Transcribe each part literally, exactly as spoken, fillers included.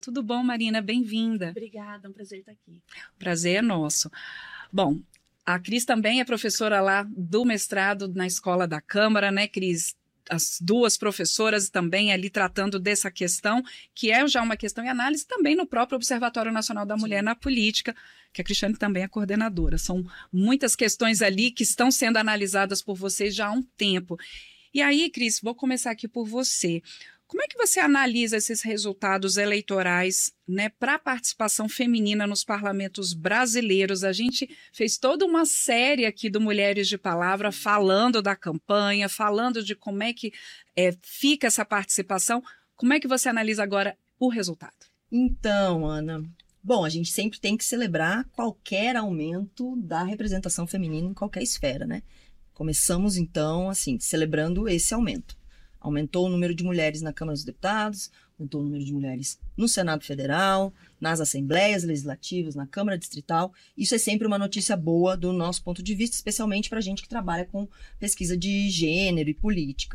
Tudo bom, Marina? Bem-vinda. Obrigada, é um prazer estar aqui. Prazer é nosso. Bom, a Cris também é professora lá do mestrado na Escola da Câmara, né, Cris? As duas professoras também ali tratando dessa questão, que é já uma questão em análise também no próprio Observatório Nacional da Mulher Sim. na Política, que a Cristiane também é coordenadora. São muitas questões ali que estão sendo analisadas por vocês já há um tempo. E aí, Cris, vou começar aqui por você. Como é que você analisa esses resultados eleitorais, né, para a participação feminina nos parlamentos brasileiros? A gente fez toda uma série aqui do Mulheres de Palavra falando da campanha, falando de como é que é, fica essa participação. Como é que você analisa agora o resultado? Então, Ana, bom, a gente sempre tem que celebrar qualquer aumento da representação feminina em qualquer esfera, né? Começamos, então, assim, celebrando esse aumento. Aumentou o número de mulheres na Câmara dos Deputados, aumentou o número de mulheres no Senado Federal, nas Assembleias Legislativas, na Câmara Distrital. Isso é sempre uma notícia boa do nosso ponto de vista, especialmente para a gente que trabalha com pesquisa de gênero e política.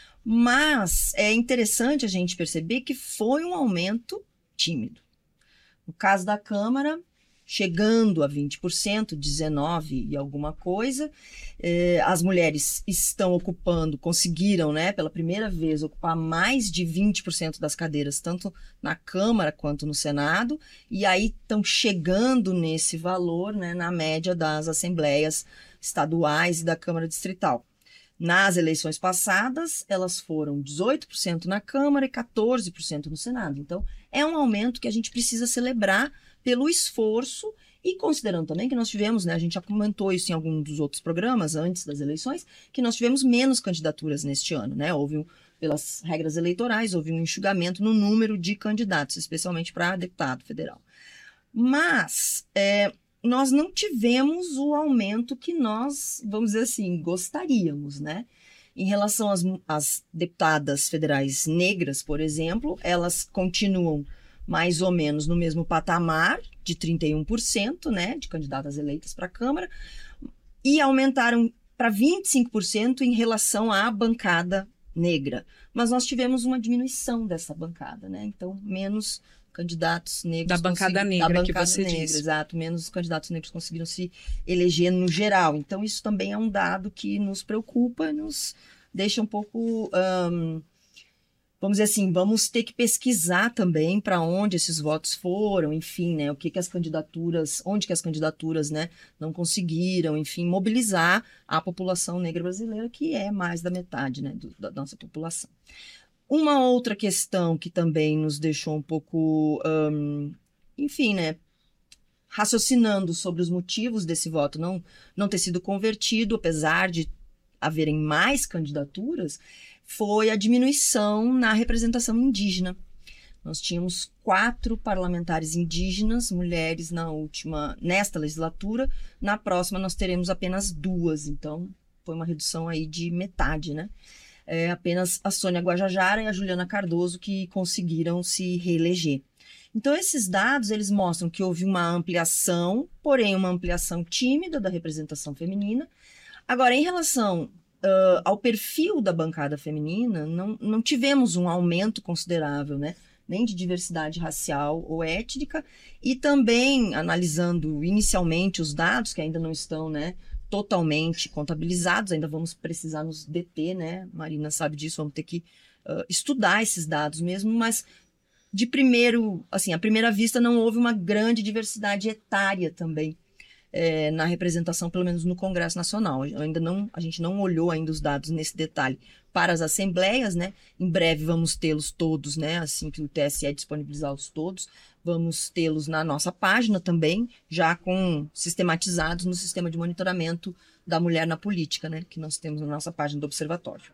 Mas é interessante a gente perceber que foi um aumento tímido. No caso da Câmara, chegando a vinte por cento, dezenove e alguma coisa, eh, as mulheres estão ocupando, conseguiram, né, pela primeira vez, ocupar mais de vinte por cento das cadeiras, tanto na Câmara quanto no Senado, e aí estão chegando nesse valor, né, na média das assembleias estaduais e da Câmara Distrital. Nas eleições passadas, elas foram dezoito por cento na Câmara e quatorze por cento no Senado. Então, é um aumento que a gente precisa celebrar pelo esforço e considerando também que nós tivemos, né, a gente já comentou isso em algum dos outros programas antes das eleições, que nós tivemos menos candidaturas neste ano, né? Houve, um, pelas regras eleitorais, houve um enxugamento no número de candidatos, especialmente para deputado federal. Mas é, nós não tivemos o aumento que nós, vamos dizer assim, gostaríamos, né? Em relação às, às deputadas federais negras, por exemplo, elas continuam mais ou menos no mesmo patamar de trinta e um por cento, né, de candidatas eleitas para a Câmara, e aumentaram para vinte e cinco por cento em relação à bancada negra. Mas nós tivemos uma diminuição dessa bancada, né? Então, menos candidatos negros... Da bancada negra da bancada que você negra, disse. Exato, menos candidatos negros conseguiram se eleger no geral. Então, isso também é um dado que nos preocupa, nos deixa um pouco... Um, vamos dizer assim, vamos ter que pesquisar também para onde esses votos foram, enfim, né, o que que as candidaturas, onde que as candidaturas, né, não conseguiram, enfim, mobilizar a população negra brasileira, que é mais da metade, né, do, da nossa população. Uma outra questão que também nos deixou um pouco, um, enfim, né, raciocinando sobre os motivos desse voto não, não ter sido convertido, apesar de haverem mais candidaturas, foi a diminuição na representação indígena. Nós tínhamos quatro parlamentares indígenas, mulheres, na última, nesta legislatura. Na próxima, nós teremos apenas duas. Então, foi uma redução aí de metade, né? É apenas a Sônia Guajajara e a Juliana Cardoso que conseguiram se reeleger. Então, esses dados, eles mostram que houve uma ampliação, porém uma ampliação tímida da representação feminina. Agora, em relação uh, ao perfil da bancada feminina, não, não tivemos um aumento considerável, né? Nem de diversidade racial ou étnica, e também, analisando inicialmente os dados, que ainda não estão, né, totalmente contabilizados, ainda vamos precisar nos deter, né? Marina sabe disso, vamos ter que uh, estudar esses dados mesmo, mas de primeiro, assim, à primeira vista não houve uma grande diversidade etária também. É, na representação, pelo menos no Congresso Nacional. Ainda não, a gente não olhou ainda os dados nesse detalhe para as assembleias, né? Em breve vamos tê-los todos, né? Assim que o T S E disponibilizá-los todos, vamos tê-los na nossa página também, já com sistematizados no sistema de monitoramento da mulher na política, né? Que nós temos na nossa página do Observatório.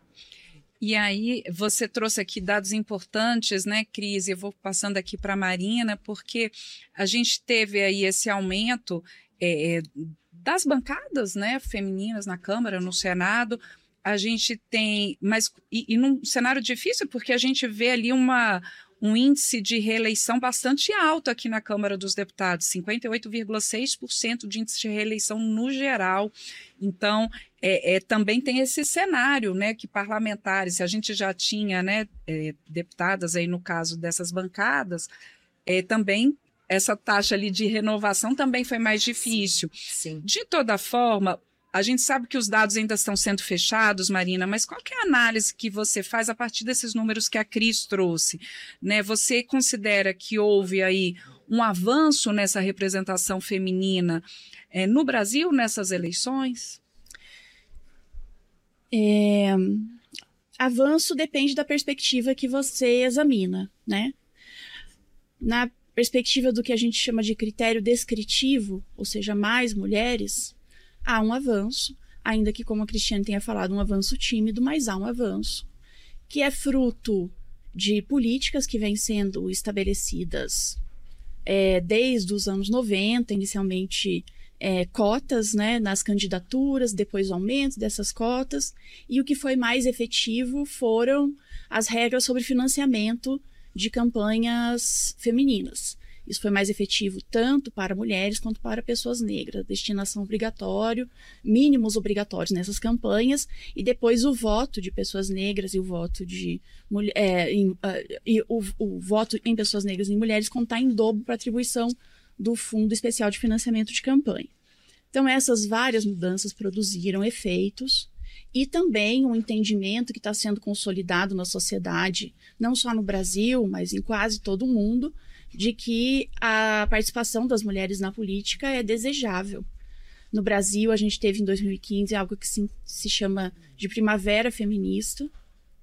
E aí, você trouxe aqui dados importantes, né, Cris? Eu vou passando aqui para a Marina, porque a gente teve aí esse aumento É, das bancadas, né, femininas na Câmara, no Senado. A gente tem, mas e, e num cenário difícil, porque a gente vê ali uma, um índice de reeleição bastante alto aqui na Câmara dos Deputados, cinquenta e oito vírgula seis por cento de índice de reeleição no geral. Então, é, é, também tem esse cenário, né, que parlamentares, se a gente já tinha, né, é, deputadas aí no caso dessas bancadas, é, também essa taxa ali de renovação também foi mais difícil. Sim. De toda forma, a gente sabe que os dados ainda estão sendo fechados, Marina, mas qual que é a análise que você faz a partir desses números que a Cris trouxe? Né? Você considera que houve aí um avanço nessa representação feminina é, no Brasil, nessas eleições? É, avanço depende da perspectiva que você examina, né? Na perspectiva do que a gente chama de critério descritivo, ou seja, mais mulheres, há um avanço, ainda que, como a Cristiane tenha falado, um avanço tímido, mas há um avanço, que é fruto de políticas que vêm sendo estabelecidas é, desde os anos noventa, inicialmente é, cotas, né, nas candidaturas, depois o aumento dessas cotas, e o que foi mais efetivo foram as regras sobre financiamento de campanhas femininas. Isso foi mais efetivo tanto para mulheres quanto para pessoas negras. Destinação obrigatória, mínimos obrigatórios nessas campanhas, e depois o voto de pessoas negras e o voto de é, em, uh, e o, o voto em pessoas negras e em mulheres contar em dobro para atribuição do Fundo Especial de Financiamento de Campanha. Então, essas várias mudanças produziram efeitos. E também um entendimento que está sendo consolidado na sociedade, não só no Brasil, mas em quase todo o mundo, de que a participação das mulheres na política é desejável. No Brasil, a gente teve em dois mil e quinze algo que se, se chama de primavera feminista.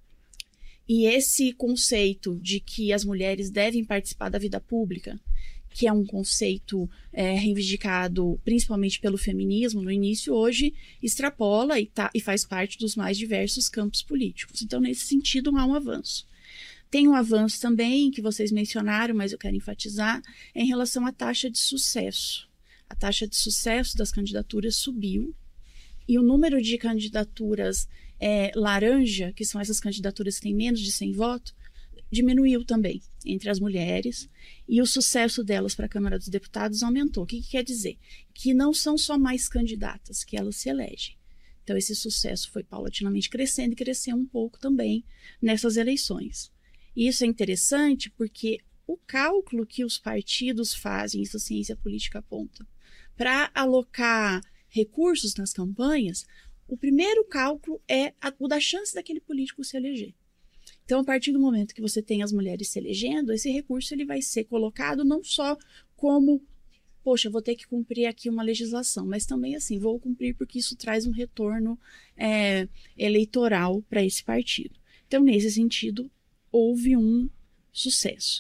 E esse conceito de que as mulheres devem participar da vida pública, que é um conceito é, reivindicado principalmente pelo feminismo no início, hoje extrapola e, tá, e faz parte dos mais diversos campos políticos. Então, nesse sentido, há um avanço. Tem um avanço também, que vocês mencionaram, mas eu quero enfatizar, em relação à taxa de sucesso. A taxa de sucesso das candidaturas subiu, e o número de candidaturas é, laranja, que são essas candidaturas que têm menos de cem votos, diminuiu também entre as mulheres, e o sucesso delas para a Câmara dos Deputados aumentou. O que, que quer dizer? Que não são só mais candidatas, que elas se elegem. Então, esse sucesso foi paulatinamente crescendo e cresceu um pouco também nessas eleições. E isso é interessante porque o cálculo que os partidos fazem, isso a ciência política aponta, para alocar recursos nas campanhas, o primeiro cálculo é a, o da chance daquele político se eleger. Então, a partir do momento que você tem as mulheres se elegendo, esse recurso ele vai ser colocado não só como, poxa, vou ter que cumprir aqui uma legislação, mas também assim, vou cumprir porque isso traz um retorno é, eleitoral para esse partido. Então, nesse sentido, houve um sucesso.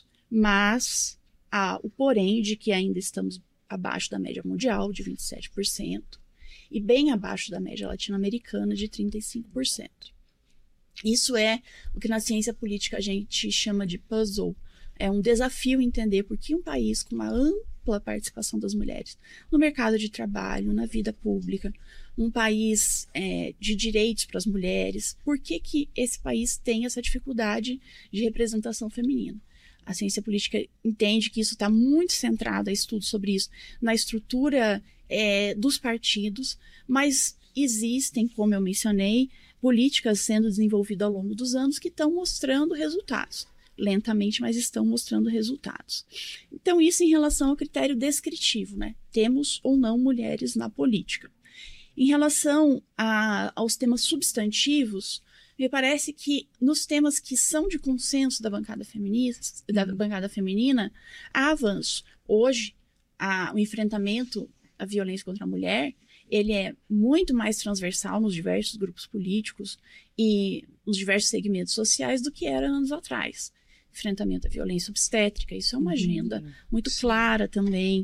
Mas há o porém de que ainda estamos abaixo da média mundial, de vinte e sete por cento, e bem abaixo da média latino-americana, de trinta e cinco por cento. Isso é o que na ciência política a gente chama de puzzle. É um desafio entender por que um país com uma ampla participação das mulheres no mercado de trabalho, na vida pública, um país é, de direitos para as mulheres, por que que esse país tem essa dificuldade de representação feminina? A ciência política entende que isso está muito centrado, a estudo sobre isso, na estrutura é, dos partidos, mas existem, como eu mencionei, políticas sendo desenvolvidas ao longo dos anos que estão mostrando resultados. Lentamente, mas estão mostrando resultados. Então, isso em relação ao critério descritivo, né? Temos ou não mulheres na política. Em relação a, aos temas substantivos, me parece que nos temas que são de consenso da bancada feminista, da bancada feminina, há avanço. Hoje, a, o enfrentamento à violência contra a mulher, ele é muito mais transversal nos diversos grupos políticos e nos diversos segmentos sociais do que era anos atrás. Enfrentamento à violência obstétrica, isso é uma agenda uhum. muito Sim. clara também.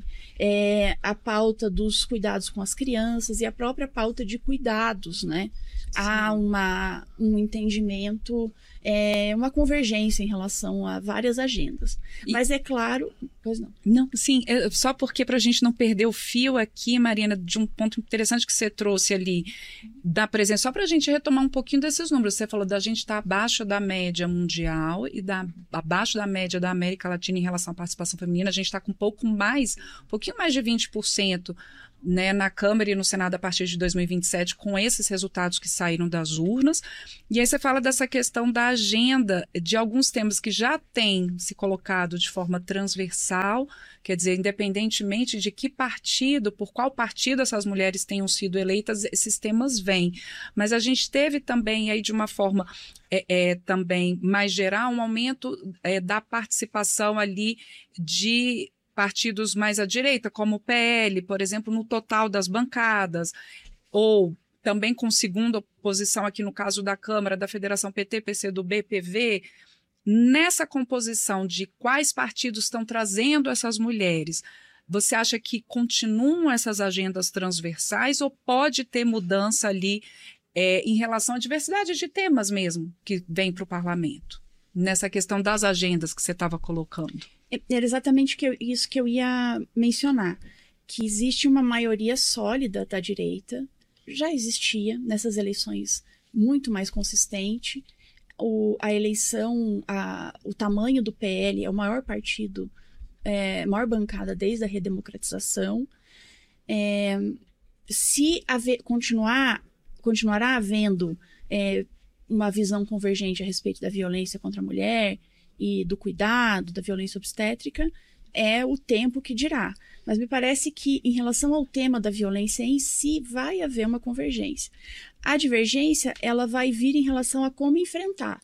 É, a pauta dos cuidados com as crianças e a própria pauta de cuidados, né? Sim. Há uma, um entendimento, é, uma convergência em relação a várias agendas. E... Mas é claro... Pois não. Não, sim, é, só porque para a gente não perder o fio aqui, Marina, de um ponto interessante que você trouxe ali, da presença, só para a gente retomar um pouquinho desses números. Você falou da gente estar tá abaixo da média mundial e da, abaixo da média da América Latina em relação à participação feminina. A gente está com um pouco mais, um pouquinho mais de vinte por cento né, na Câmara e no Senado a partir de dois mil e vinte e sete, com esses resultados que saíram das urnas. E aí você fala dessa questão da agenda, de alguns temas que já têm se colocado de forma transversal, quer dizer, independentemente de que partido, por qual partido essas mulheres tenham sido eleitas, esses temas vêm. Mas a gente teve também, aí de uma forma é, é, também mais geral, um aumento é, da participação ali de partidos mais à direita, como o P L, por exemplo, no total das bancadas, ou também com segunda posição aqui no caso da Câmara, da Federação P T, P C do B, P V. Nessa composição de quais partidos estão trazendo essas mulheres, você acha que continuam essas agendas transversais ou pode ter mudança ali é, em relação à diversidade de temas mesmo que vem para o parlamento? Nessa questão das agendas que você estava colocando. Era exatamente que eu, isso que eu ia mencionar, que existe uma maioria sólida da direita, já existia nessas eleições muito mais consistente. O, a eleição, a, o tamanho do P L é o maior partido, é, maior bancada desde a redemocratização. É, se haver, continuar, continuará havendo é, uma visão convergente a respeito da violência contra a mulher e do cuidado, da violência obstétrica, é o tempo que dirá. Mas me parece que, em relação ao tema da violência em si, vai haver uma convergência. A divergência, ela vai vir em relação a como enfrentar.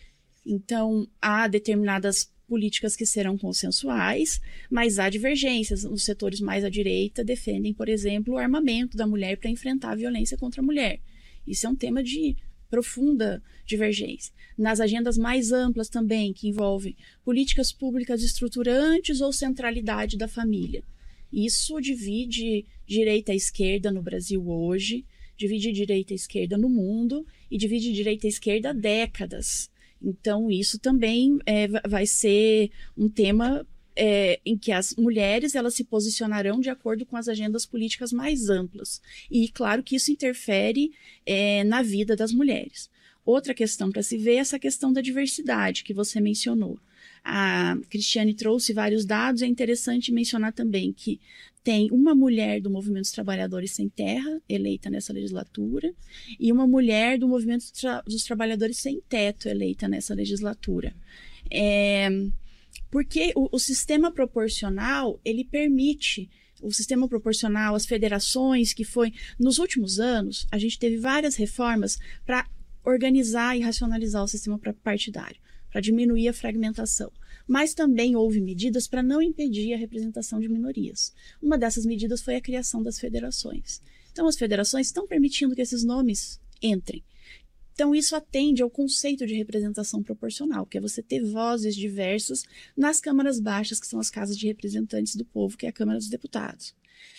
Então, há determinadas políticas que serão consensuais, mas há divergências. Os setores mais à direita defendem, por exemplo, o armamento da mulher para enfrentar a violência contra a mulher. Isso é um tema de profunda divergência. Nas agendas mais amplas também, que envolvem políticas públicas estruturantes ou centralidade da família. Isso divide direita e esquerda no Brasil hoje, divide direita e esquerda no mundo e divide direita e esquerda há décadas. Então, isso também é, vai ser um tema é, em que as mulheres elas se posicionarão de acordo com as agendas políticas mais amplas. E, claro, que isso interfere é, na vida das mulheres. Outra questão para se ver é essa questão da diversidade que você mencionou. A Cristiane trouxe vários dados, é interessante mencionar também que tem uma mulher do Movimento dos Trabalhadores Sem Terra, eleita nessa legislatura, e uma mulher do Movimento dos Trabalhadores Sem Teto, eleita nessa legislatura. É, porque o, o sistema proporcional, ele permite, o sistema proporcional, as federações que foi, nos últimos anos, a gente teve várias reformas para organizar e racionalizar o sistema partidário, para diminuir a fragmentação. Mas também houve medidas para não impedir a representação de minorias. Uma dessas medidas foi a criação das federações. Então, as federações estão permitindo que esses nomes entrem. Então, isso atende ao conceito de representação proporcional, que é você ter vozes diversas nas câmaras baixas, que são as casas de representantes do povo, que é a Câmara dos Deputados.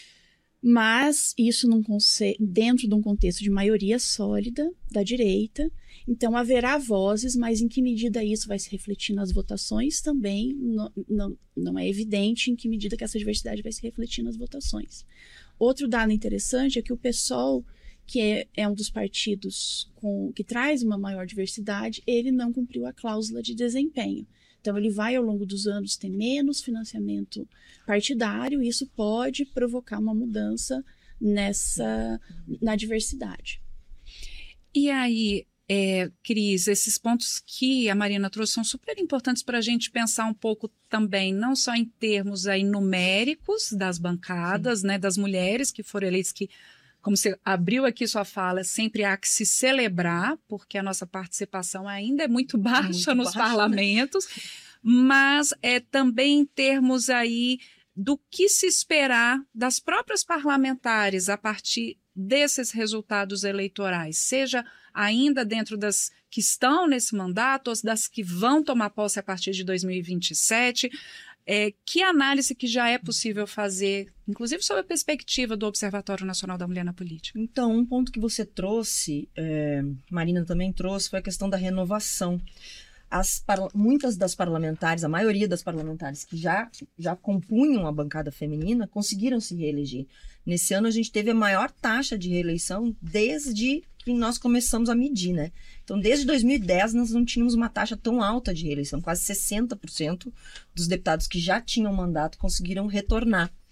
Mas isso num conce... dentro de um contexto de maioria sólida da direita, então haverá vozes, mas em que medida isso vai se refletir nas votações também não, não, não é evidente em que medida que essa diversidade vai se refletir nas votações. Outro dado interessante é que o PSOL, que é, é um dos partidos com, que traz uma maior diversidade, ele não cumpriu a cláusula de desempenho. Então, ele vai, ao longo dos anos, ter menos financiamento partidário, e isso pode provocar uma mudança nessa, na diversidade. E aí, é, Cris, esses pontos que a Marina trouxe são super importantes para a gente pensar um pouco também, não só em termos aí numéricos das bancadas, né, das mulheres que foram eleitas, que, como você abriu aqui sua fala, sempre há que se celebrar, porque a nossa participação ainda é muito baixa muito nos baixa, parlamentos, né? Mas é também em termos aí do que se esperar das próprias parlamentares a partir desses resultados eleitorais, seja ainda dentro das que estão nesse mandato ou das que vão tomar posse a partir de dois mil e vinte e sete. É, que análise que já é possível fazer, inclusive sob a perspectiva do Observatório Nacional da Mulher na Política? Então, um ponto que você trouxe, é, Marina também trouxe, foi a questão da renovação. As, muitas das parlamentares, a maioria das parlamentares que já, já compunham a bancada feminina, conseguiram se reeleger. Nesse ano, a gente teve a maior taxa de reeleição desde que nós começamos a medir, né? Então, desde dois mil e dez, nós não tínhamos uma taxa tão alta de reeleição. Quase sessenta por cento dos deputados que já tinham mandato conseguiram retornar.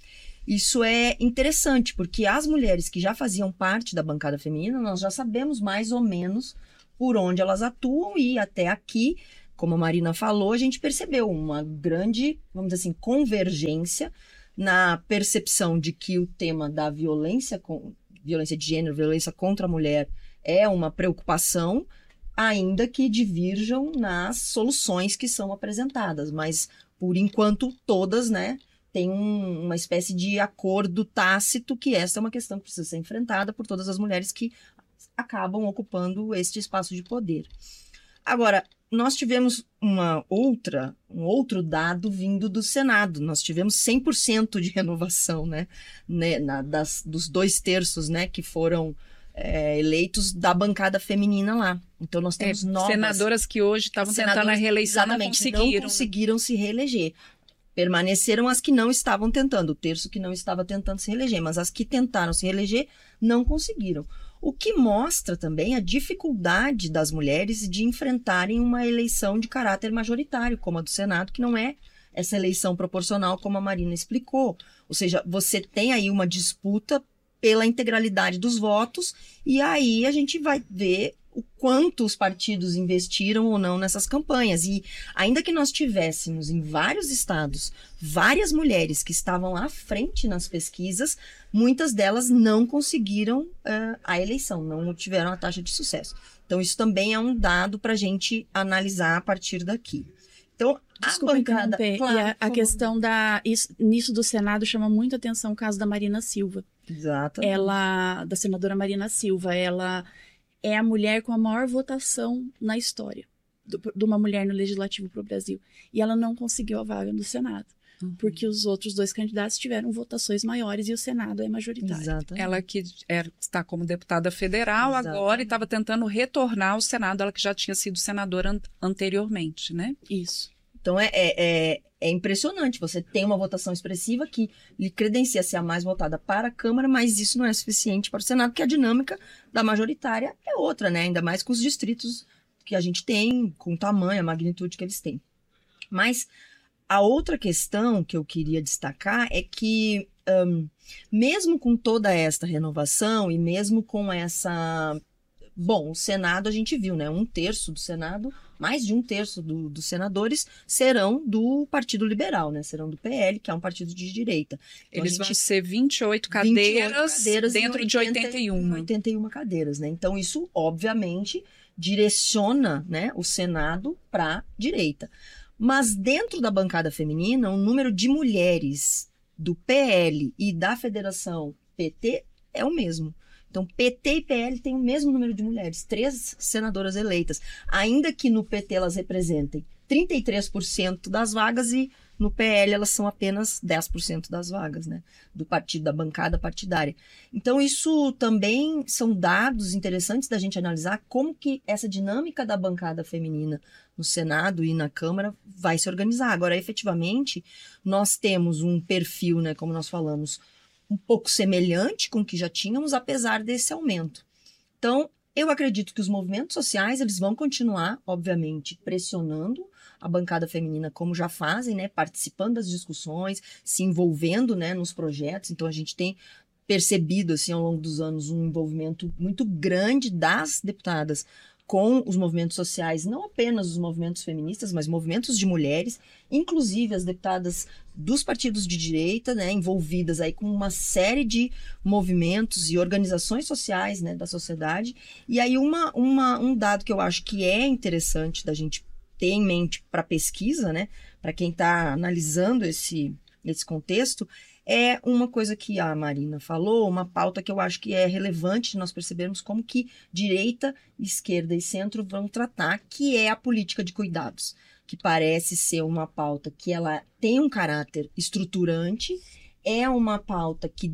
isso é interessante, porque as mulheres que já faziam parte da bancada feminina, nós já sabemos mais ou menos por onde elas atuam, e até aqui, como a Marina falou, a gente percebeu uma grande, vamos dizer assim, convergência na percepção de que o tema da violência, com, violência de gênero, violência contra a mulher é uma preocupação, ainda que divirjam nas soluções que são apresentadas, mas por enquanto todas, né, têm um, uma espécie de acordo tácito que essa é uma questão que precisa ser enfrentada por todas as mulheres que acabam ocupando este espaço de poder. Agora, nós tivemos uma outra, um outro dado vindo do Senado. Nós tivemos cem por cento de renovação, né, né na, das, dos dois terços, né, que foram é, eleitos da bancada feminina lá. Então, nós temos é, novas... Senadoras que hoje estavam tentando a reeleição, não conseguiram. Não conseguiram se reeleger. Permaneceram as que não estavam tentando, o terço que não estava tentando se reeleger, mas as que tentaram se reeleger não conseguiram. O que mostra também a dificuldade das mulheres de enfrentarem uma eleição de caráter majoritário, como a do Senado, que não é essa eleição proporcional, como a Marina explicou. Ou seja, você tem aí uma disputa pela integralidade dos votos, e aí a gente vai ver o quanto os partidos investiram ou não nessas campanhas. E ainda que nós tivéssemos em vários estados várias mulheres que estavam à frente nas pesquisas, muitas delas não conseguiram uh, a eleição, não tiveram a taxa de sucesso. Então isso também é um dado para a gente analisar a partir daqui. Então, Desculpa a bancada... Claro, e a, a questão da... Isso, nisso do Senado chama muito atenção o caso da Marina Silva. Exato. Ela, da senadora Marina Silva, ela... é a mulher com a maior votação na história do, de uma mulher no Legislativo para o Brasil. E ela não conseguiu a vaga no Senado, uhum. porque os outros dois candidatos tiveram votações maiores e o Senado é majoritário. Exatamente. Ela que é, está como deputada federal Exatamente. Agora e estava tentando retornar ao Senado, ela que já tinha sido senadora an- anteriormente, né? Isso. Então, é, é, é, é impressionante. Você tem uma votação expressiva que lhe credencia ser a mais votada para a Câmara, mas isso não é suficiente para o Senado, porque a dinâmica da majoritária é outra, né? Ainda mais com os distritos que a gente tem, com o tamanho, a magnitude que eles têm. Mas a outra questão que eu queria destacar é que, um, mesmo com toda esta renovação e mesmo com essa... Bom, o Senado a gente viu, né? Um terço do Senado, mais de um terço do, dos senadores serão do Partido Liberal, né? Serão do P L, que é um partido de direita. Então, Eles gente... vão ser vinte e oito cadeiras, vinte e oito cadeiras dentro de oitenta e uma. oitenta e uma cadeiras, né? Então, isso, obviamente, direciona, né, o Senado para a direita. Mas dentro da bancada feminina, o número de mulheres do P L e da Federação P T é o mesmo. Então, P T e P L têm o mesmo número de mulheres, três senadoras eleitas. Ainda que no P T elas representem trinta e três por cento das vagas e no P L elas são apenas dez por cento das vagas, né? Do partido, da bancada partidária. Então, isso também são dados interessantes da gente analisar como que essa dinâmica da bancada feminina no Senado e na Câmara vai se organizar. Agora, efetivamente, nós temos um perfil, né, como nós falamos, um pouco semelhante com o que já tínhamos, apesar desse aumento. Então, eu acredito que os movimentos sociais eles vão continuar, obviamente, pressionando a bancada feminina, como já fazem, né, participando das discussões, se envolvendo, né, nos projetos. Então, a gente tem percebido, assim, ao longo dos anos, um envolvimento muito grande das deputadas com os movimentos sociais, não apenas os movimentos feministas, mas movimentos de mulheres, inclusive as deputadas dos partidos de direita, né, envolvidas aí com uma série de movimentos e organizações sociais, né, da sociedade. E aí uma, uma, um dado que eu acho que é interessante da gente ter em mente para pesquisa, né, para quem está analisando esse, esse contexto, é uma coisa que a Marina falou, uma pauta que eu acho que é relevante nós percebermos como que direita, esquerda e centro vão tratar, que é a política de cuidados, que parece ser uma pauta que ela tem um caráter estruturante, é uma pauta que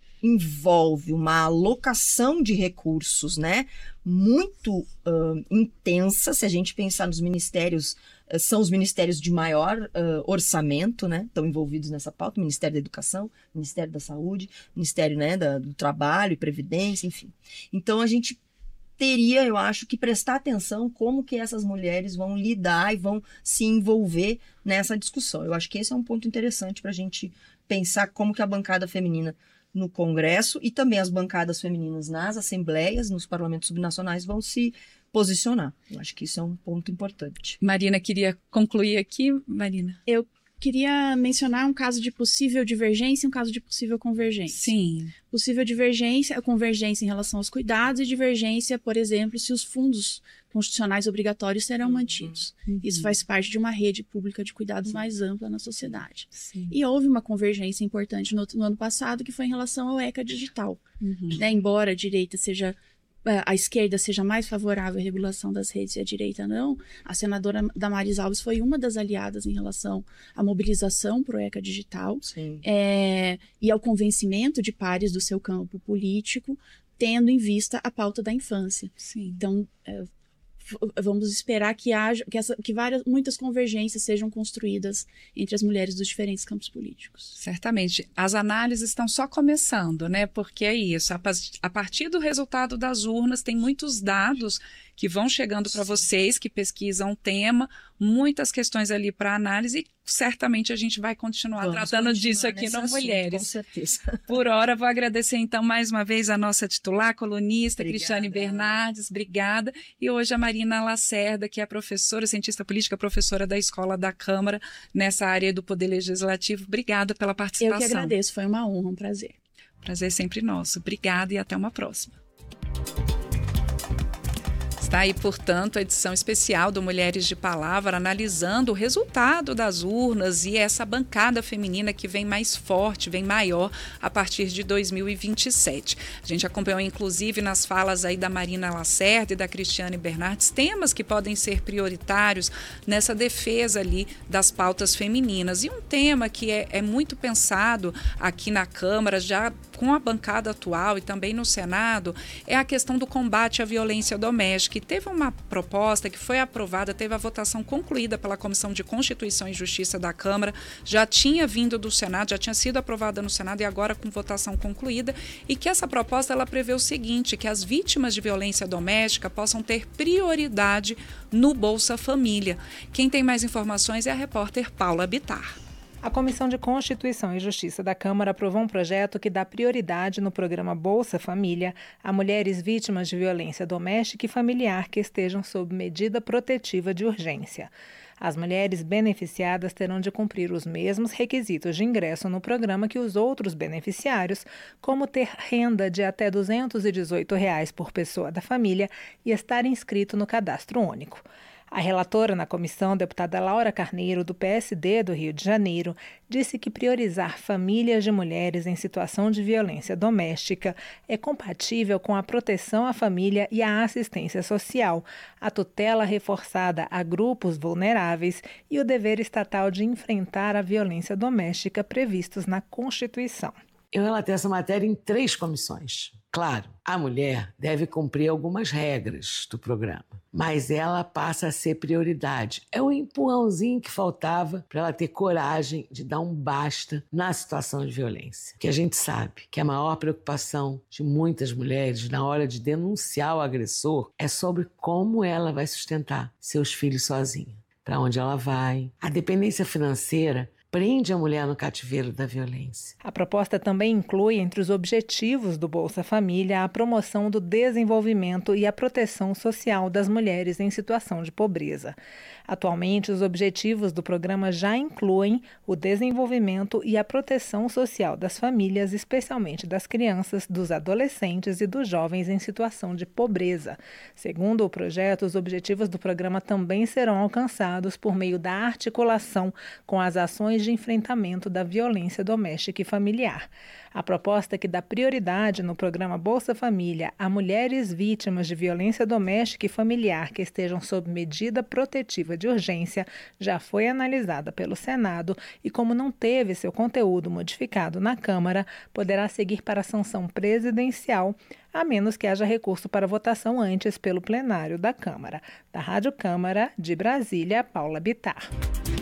envolve uma alocação de recursos, né, muito uh, intensa. Se a gente pensar nos ministérios, uh, são os ministérios de maior uh, orçamento, né, estão envolvidos nessa pauta, Ministério da Educação, Ministério da Saúde, Ministério, né, da, do Trabalho e Previdência, enfim. Então, a gente teria, eu acho, que prestar atenção como que essas mulheres vão lidar e vão se envolver nessa discussão. Eu acho que esse é um ponto interessante para a gente pensar como que a bancada feminina no Congresso e também as bancadas femininas nas assembleias, nos parlamentos subnacionais, vão se posicionar. Eu acho que isso é um ponto importante. Marina, queria concluir aqui, Marina. Eu queria mencionar um caso de possível divergência e um caso de possível convergência. Sim. Possível divergência, a convergência em relação aos cuidados e divergência, por exemplo, se os fundos constitucionais obrigatórios serão uhum. mantidos. Uhum. Isso faz parte de uma rede pública de cuidados Sim. mais ampla na sociedade. Sim. E houve uma convergência importante no, no ano passado, que foi em relação ao ECA digital. Uhum. Né? Embora a direita seja... a esquerda seja mais favorável à regulação das redes e a direita não, a senadora Damares Alves foi uma das aliadas em relação à mobilização pro ECA digital é, e ao convencimento de pares do seu campo político, tendo em vista a pauta da infância. Sim. Então, é, vamos esperar que haja, que, essa, que várias, muitas convergências sejam construídas entre as mulheres dos diferentes campos políticos. Certamente. As análises estão só começando, né? Porque é isso. A partir do resultado das urnas, tem muitos dados que vão chegando para vocês, que pesquisam o tema, muitas questões ali para análise, e certamente a gente vai continuar Vamos tratando continuar disso aqui no assunto, Mulheres. Com certeza. Por hora, vou agradecer então mais uma vez a nossa titular, colunista, obrigada. Cristiane Bernardes, obrigada. E hoje a Marina Lacerda, que é professora, cientista política, professora da Escola da Câmara, nessa área do Poder Legislativo. Obrigada pela participação. Eu que agradeço, foi uma honra, um prazer. Prazer sempre nosso. Obrigada e até uma próxima. Está aí, portanto, a edição especial do Mulheres de Palavra, analisando o resultado das urnas e essa bancada feminina que vem mais forte, vem maior a partir de dois mil e vinte e sete. A gente acompanhou, inclusive, nas falas aí da Marina Lacerda e da Cristiane Bernardes, temas que podem ser prioritários nessa defesa ali das pautas femininas. E um tema que é, é muito pensado aqui na Câmara, já com a bancada atual e também no Senado, é a questão do combate à violência doméstica. E teve uma proposta que foi aprovada, teve a votação concluída pela Comissão de Constituição e Justiça da Câmara, já tinha vindo do Senado, já tinha sido aprovada no Senado e agora com votação concluída, e que essa proposta ela prevê o seguinte, que as vítimas de violência doméstica possam ter prioridade no Bolsa Família. Quem tem mais informações é a repórter Paula Bittar. A Comissão de Constituição e Justiça da Câmara aprovou um projeto que dá prioridade no programa Bolsa Família a mulheres vítimas de violência doméstica e familiar que estejam sob medida protetiva de urgência. As mulheres beneficiadas terão de cumprir os mesmos requisitos de ingresso no programa que os outros beneficiários, como ter renda de até duzentos e dezoito reais por pessoa da família e estar inscrito no Cadastro Único. A relatora na comissão, deputada Laura Carneiro, do P S D do Rio de Janeiro, disse que priorizar famílias de mulheres em situação de violência doméstica é compatível com a proteção à família e à assistência social, a tutela reforçada a grupos vulneráveis e o dever estatal de enfrentar a violência doméstica previstos na Constituição. Eu relatei essa matéria em três comissões. Claro, a mulher deve cumprir algumas regras do programa, mas ela passa a ser prioridade. É o empurrãozinho que faltava para ela ter coragem de dar um basta na situação de violência. Que a gente sabe que a maior preocupação de muitas mulheres na hora de denunciar o agressor é sobre como ela vai sustentar seus filhos sozinha, para onde ela vai. A dependência financeira prende a mulher no cativeiro da violência. A proposta também inclui entre os objetivos do Bolsa Família a promoção do desenvolvimento e a proteção social das mulheres em situação de pobreza. Atualmente, os objetivos do programa já incluem o desenvolvimento e a proteção social das famílias, especialmente das crianças, dos adolescentes e dos jovens em situação de pobreza. Segundo o projeto, os objetivos do programa também serão alcançados por meio da articulação com as ações de enfrentamento da violência doméstica e familiar. A proposta que dá prioridade no programa Bolsa Família a mulheres vítimas de violência doméstica e familiar que estejam sob medida protetiva de urgência já foi analisada pelo Senado e, como não teve seu conteúdo modificado na Câmara, poderá seguir para a sanção presidencial, a menos que haja recurso para votação antes pelo plenário da Câmara. Da Rádio Câmara, de Brasília, Paula Bittar.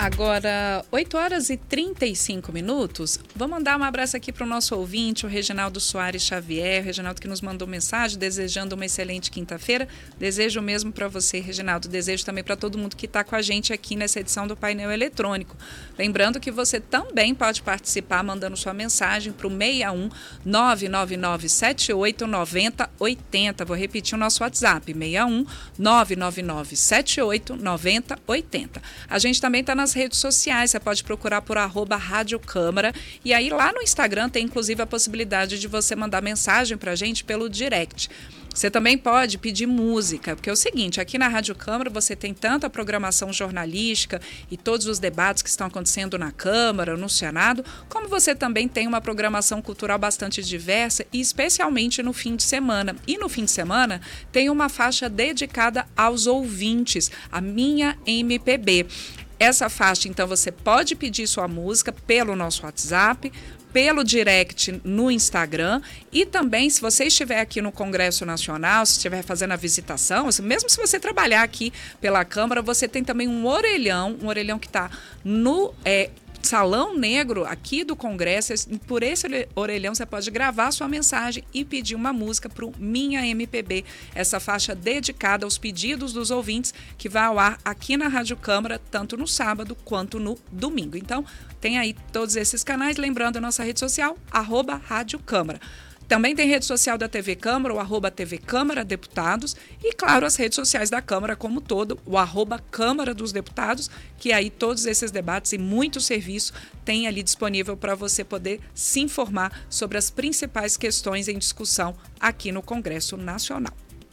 Agora, oito horas e trinta e cinco minutos. Vou mandar um abraço aqui para o nosso ouvinte, o Reginaldo Soares Xavier. O Reginaldo que nos mandou mensagem desejando uma excelente quinta-feira. Desejo o mesmo para você, Reginaldo. Desejo também para todo mundo que está com a gente aqui nessa edição do Painel Eletrônico. Lembrando que você também pode participar mandando sua mensagem para o seis um nove nove nove sete oito nove zero oito zero. Vou repetir o nosso WhatsApp, seis um nove nove nove sete oito nove zero oito zero. A gente também está nas redes sociais, você pode procurar por arroba Rádio Câmara, e aí lá no Instagram tem inclusive a possibilidade de você mandar mensagem para a gente pelo direct. Você também pode pedir música, porque é o seguinte, aqui na Rádio Câmara você tem tanto a programação jornalística e todos os debates que estão acontecendo na Câmara, no Senado, como você também tem uma programação cultural bastante diversa, e especialmente no fim de semana. E no fim de semana tem uma faixa dedicada aos ouvintes, a Minha M P B. Essa faixa, então, você pode pedir sua música pelo nosso WhatsApp, pelo direct no Instagram, e também, se você estiver aqui no Congresso Nacional, se estiver fazendo a visitação, mesmo se você trabalhar aqui pela Câmara, você tem também um orelhão, um orelhão que está no é, Salão Negro aqui do Congresso. Por esse orelhão você pode gravar sua mensagem e pedir uma música para o Minha M P B, essa faixa dedicada aos pedidos dos ouvintes que vai ao ar aqui na Rádio Câmara, tanto no sábado quanto no domingo. Então, tem aí todos esses canais, lembrando a nossa rede social, arroba Rádio Câmara. Também tem rede social da T V Câmara, o arroba T V Câmara Deputados, e, claro, as redes sociais da Câmara como todo, o arroba Câmara dos Deputados, que aí todos esses debates e muito serviço tem ali disponível para você poder se informar sobre as principais questões em discussão aqui no Congresso Nacional.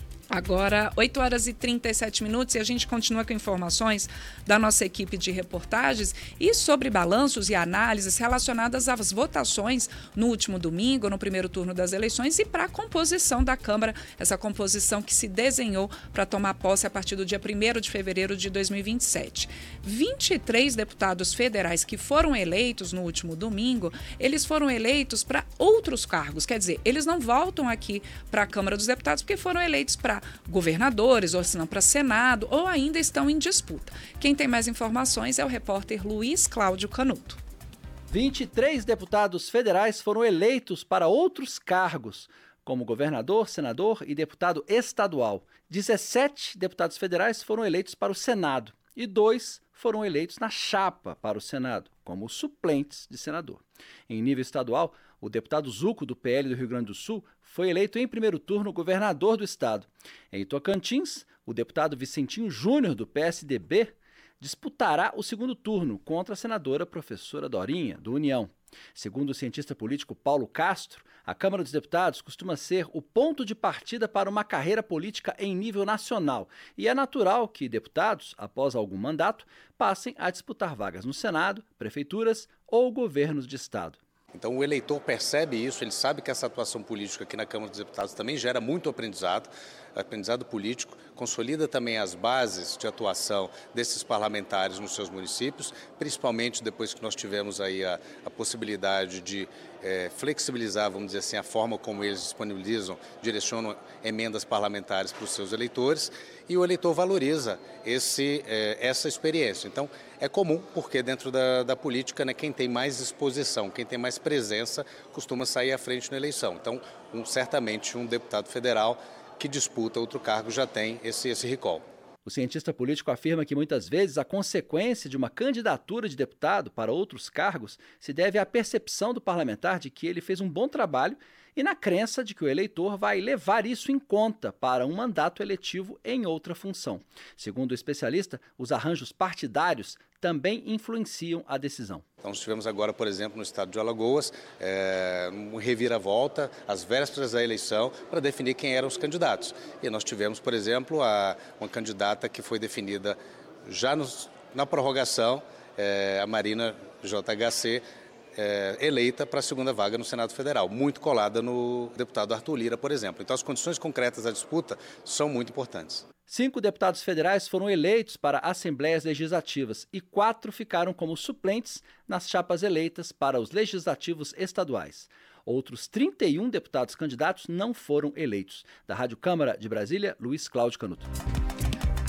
Agora, oito horas e trinta e sete minutos, e a gente continua com informações da nossa equipe de reportagens e sobre balanços e análises relacionadas às votações no último domingo, no primeiro turno das eleições, e para a composição da Câmara, essa composição que se desenhou para tomar posse a partir do dia primeiro de fevereiro de dois mil e vinte e sete. vinte e três deputados federais que foram eleitos no último domingo, eles foram eleitos para outros cargos, quer dizer, eles não voltam aqui para a Câmara dos Deputados porque foram eleitos para governadores, ou se não para Senado, ou ainda estão em disputa. Quem tem mais informações é o repórter Luiz Cláudio Canuto. vinte e três deputados federais foram eleitos para outros cargos, como governador, senador e deputado estadual. dezessete deputados federais foram eleitos para o Senado e dois foram eleitos na chapa para o Senado, como suplentes de senador. Em nível estadual, o deputado Zuco, do P L do Rio Grande do Sul, foi eleito em primeiro turno governador do estado. Em Tocantins, o deputado Vicentinho Júnior, do P S D B, disputará o segundo turno contra a senadora professora Dorinha, do União. Segundo o cientista político Paulo Castro, a Câmara dos Deputados costuma ser o ponto de partida para uma carreira política em nível nacional, e é natural que deputados, após algum mandato, passem a disputar vagas no Senado, prefeituras ou governos de estado. Então o eleitor percebe isso, ele sabe que essa atuação política aqui na Câmara dos Deputados também gera muito aprendizado, aprendizado político, consolida também as bases de atuação desses parlamentares nos seus municípios, principalmente depois que nós tivemos aí a, a possibilidade de é, flexibilizar, vamos dizer assim, a forma como eles disponibilizam, direcionam emendas parlamentares para os seus eleitores, e o eleitor valoriza esse, é, essa experiência. Então, é comum, porque dentro da, da política, né, quem tem mais exposição, quem tem mais presença, costuma sair à frente na eleição. Então, um, certamente, um deputado federal que disputa outro cargo já tem esse, esse recall. O cientista político afirma que muitas vezes a consequência de uma candidatura de deputado para outros cargos se deve à percepção do parlamentar de que ele fez um bom trabalho e na crença de que o eleitor vai levar isso em conta para um mandato eletivo em outra função. Segundo o especialista, os arranjos partidários também influenciam a decisão. Então, nós tivemos agora, por exemplo, no estado de Alagoas, é, um reviravolta, às vésperas da eleição, para definir quem eram os candidatos. E nós tivemos, por exemplo, a, uma candidata que foi definida já nos, na prorrogação, é, a Marina J H C, É, eleita para a segunda vaga no Senado Federal, muito colada no deputado Arthur Lira, por exemplo. Então, as condições concretas da disputa são muito importantes. Cinco deputados federais foram eleitos para assembleias legislativas e quatro ficaram como suplentes nas chapas eleitas para os legislativos estaduais. Outros trinta e um deputados candidatos não foram eleitos. Da Rádio Câmara de Brasília, Luiz Cláudio Canuto.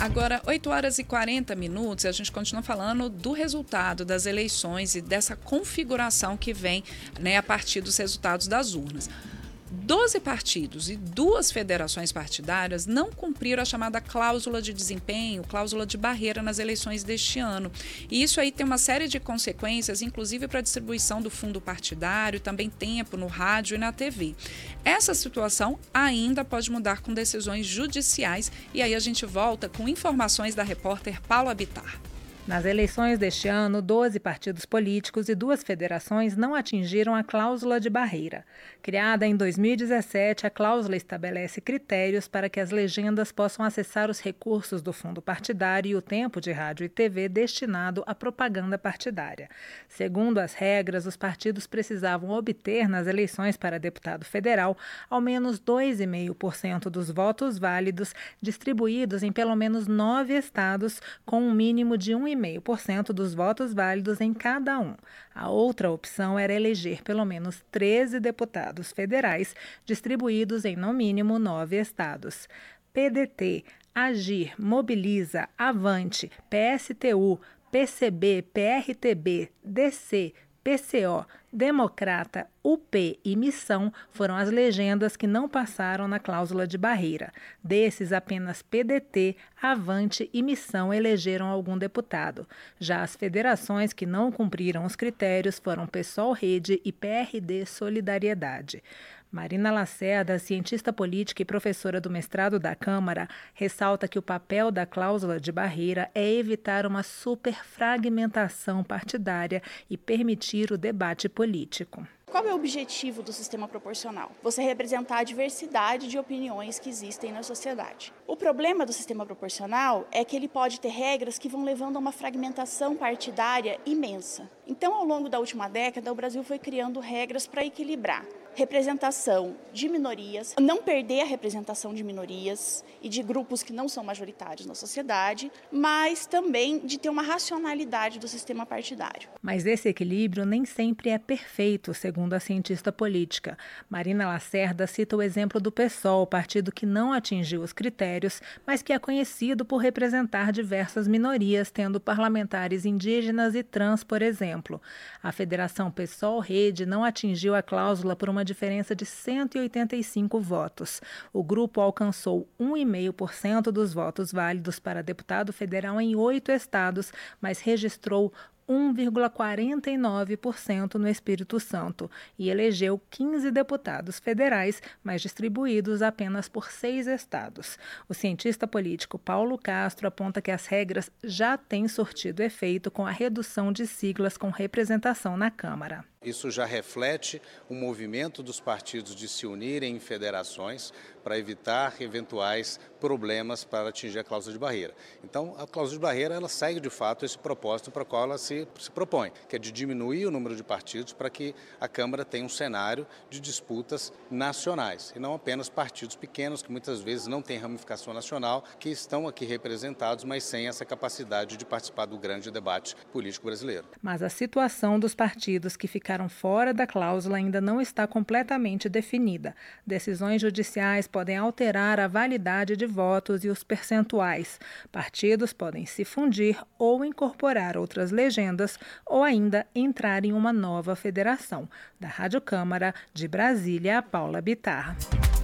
Agora, oito horas e quarenta minutos, a gente continua falando do resultado das eleições e dessa configuração que vem, né, a partir dos resultados das urnas. doze partidos e duas federações partidárias não cumpriram a chamada cláusula de desempenho, cláusula de barreira nas eleições deste ano. E isso aí tem uma série de consequências, inclusive para a distribuição do fundo partidário, também tempo no rádio e na T V. Essa situação ainda pode mudar com decisões judiciais e aí a gente volta com informações da repórter Paula Bittar. Nas eleições deste ano, doze partidos políticos e duas federações não atingiram a cláusula de barreira. Criada em dois mil e dezessete, a cláusula estabelece critérios para que as legendas possam acessar os recursos do fundo partidário e o tempo de rádio e T V destinado à propaganda partidária. Segundo as regras, os partidos precisavam obter nas eleições para deputado federal ao menos dois vírgula cinco por cento dos votos válidos distribuídos em pelo menos nove estados, com um mínimo de um vírgula cinco por cento dos votos válidos em cada um. A outra opção era eleger pelo menos treze deputados federais, distribuídos em no mínimo nove estados. P D T, Agir, Mobiliza, Avante, P S T U, P C B, P R T B, D C, P C O, Democrata, U P e Missão foram as legendas que não passaram na cláusula de barreira. Desses, apenas P D T, Avante e Missão elegeram algum deputado. Já as federações que não cumpriram os critérios foram PSOL Rede e P R D Solidariedade. Marina Lacerda, cientista política e professora do mestrado da Câmara, ressalta que o papel da cláusula de barreira é evitar uma superfragmentação partidária e permitir o debate político. Qual é o objetivo do sistema proporcional? Você representar a diversidade de opiniões que existem na sociedade. O problema do sistema proporcional é que ele pode ter regras que vão levando a uma fragmentação partidária imensa. Então, ao longo da última década, o Brasil foi criando regras para equilibrar representação de minorias, não perder a representação de minorias e de grupos que não são majoritários na sociedade, mas também de ter uma racionalidade do sistema partidário. Mas esse equilíbrio nem sempre é perfeito, segundo a cientista política. Marina Lacerda cita o exemplo do PSOL, partido que não atingiu os critérios, mas que é conhecido por representar diversas minorias, tendo parlamentares indígenas e trans, por exemplo. A Federação PSOL Rede não atingiu a cláusula por uma diferença de cento e oitenta e cinco votos. O grupo alcançou um vírgula cinco por cento dos votos válidos para deputado federal em oito estados, mas registrou um vírgula quarenta e nove por cento no Espírito Santo e elegeu quinze deputados federais, mas distribuídos apenas por seis estados. O cientista político Paulo Castro aponta que as regras já têm surtido efeito com a redução de siglas com representação na Câmara. Isso já reflete o movimento dos partidos de se unirem em federações para evitar eventuais problemas para atingir a cláusula de barreira. Então, a cláusula de barreira ela segue de fato esse propósito para o qual ela se, se propõe, que é de diminuir o número de partidos para que a Câmara tenha um cenário de disputas nacionais e não apenas partidos pequenos que muitas vezes não têm ramificação nacional, que estão aqui representados, mas sem essa capacidade de participar do grande debate político brasileiro. Mas a situação dos partidos que ficaram ficaram fora da cláusula ainda não está completamente definida. Decisões judiciais podem alterar a validade de votos e os percentuais. Partidos podem se fundir ou incorporar outras legendas ou ainda entrar em uma nova federação. Da Rádio Câmara, de Brasília, Paula Bittar.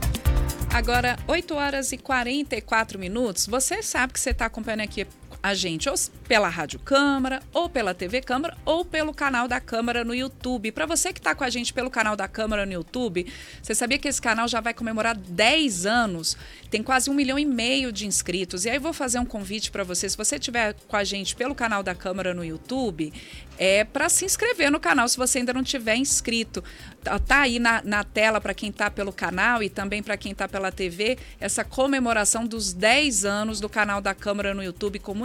Agora, oito horas e quarenta e quatro minutos. Você sabe que você está acompanhando aqui a gente ou pela Rádio Câmara, ou pela T V Câmara, ou pelo canal da Câmara no YouTube. Para você que está com a gente pelo canal da Câmara no YouTube, você sabia que esse canal já vai comemorar dez anos? Tem quase um milhão e meio de inscritos. E aí vou fazer um convite para você, se você estiver com a gente pelo canal da Câmara no YouTube, é para se inscrever no canal, se você ainda não tiver inscrito. Tá aí na, na tela para quem está pelo canal e também para quem está pela T V, essa comemoração dos dez anos do canal da Câmara no YouTube, com muita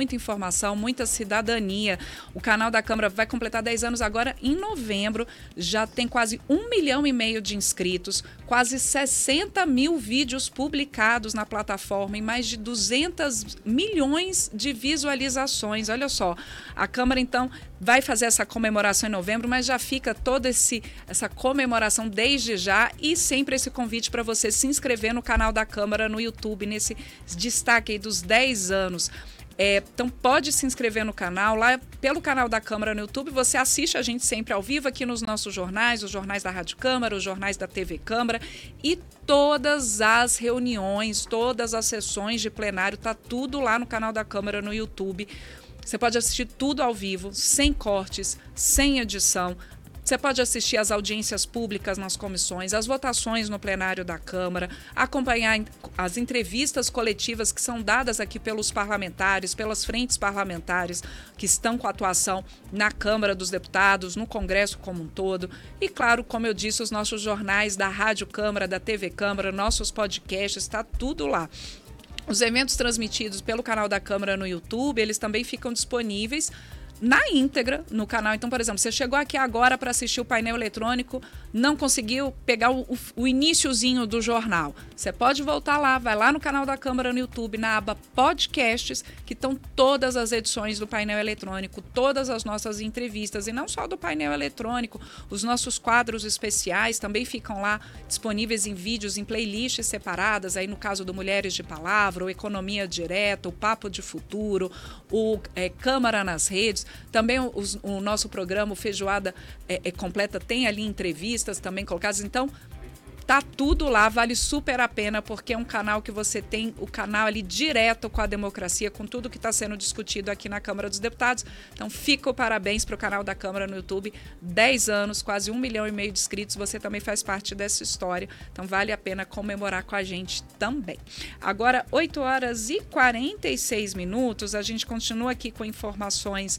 muita informação, muita cidadania. O canal da Câmara vai completar dez anos agora em novembro, já tem quase um milhão e meio de inscritos, quase sessenta mil vídeos publicados na plataforma e mais de duzentos milhões de visualizações. Olha só, a Câmara então vai fazer essa comemoração em novembro, mas já fica toda esse, essa comemoração desde já e sempre esse convite para você se inscrever no canal da Câmara no YouTube, nesse destaque aí dos dez anos. É, então pode se inscrever no canal, lá pelo canal da Câmara no YouTube, você assiste a gente sempre ao vivo aqui nos nossos jornais, os jornais da Rádio Câmara, os jornais da T V Câmara e todas as reuniões, todas as sessões de plenário, tá tudo lá no canal da Câmara no YouTube. Você pode assistir tudo ao vivo, sem cortes, sem edição. Você pode assistir às audiências públicas nas comissões, às votações no plenário da Câmara, acompanhar as entrevistas coletivas que são dadas aqui pelos parlamentares, pelas frentes parlamentares que estão com atuação na Câmara dos Deputados, no Congresso como um todo. E, claro, como eu disse, os nossos jornais da Rádio Câmara, da T V Câmara, nossos podcasts, está tudo lá. Os eventos transmitidos pelo canal da Câmara no YouTube, eles também ficam disponíveis na íntegra no canal. Então, por exemplo, você chegou aqui agora para assistir o painel eletrônico, não conseguiu pegar o, o, o iniciozinho do jornal. Você pode voltar lá, vai lá no canal da Câmara no YouTube, na aba Podcasts, que estão todas as edições do painel eletrônico, todas as nossas entrevistas, e não só do painel eletrônico, os nossos quadros especiais também ficam lá disponíveis em vídeos, em playlists separadas, aí no caso do Mulheres de Palavra, o Economia Direta, o Papo de Futuro, o é, Câmara nas Redes. Também o, o nosso programa, o Feijoada é, é Completa, tem ali entrevistas também colocadas. Então, tá tudo lá, vale super a pena, porque é um canal que você tem o canal ali direto com a democracia, com tudo que está sendo discutido aqui na Câmara dos Deputados. Então, fica o parabéns para o canal da Câmara no YouTube. dez anos, quase um milhão e meio de inscritos. Você também faz parte dessa história. Então, vale a pena comemorar com a gente também. Agora, oito horas e quarenta e seis minutos. A gente continua aqui com informações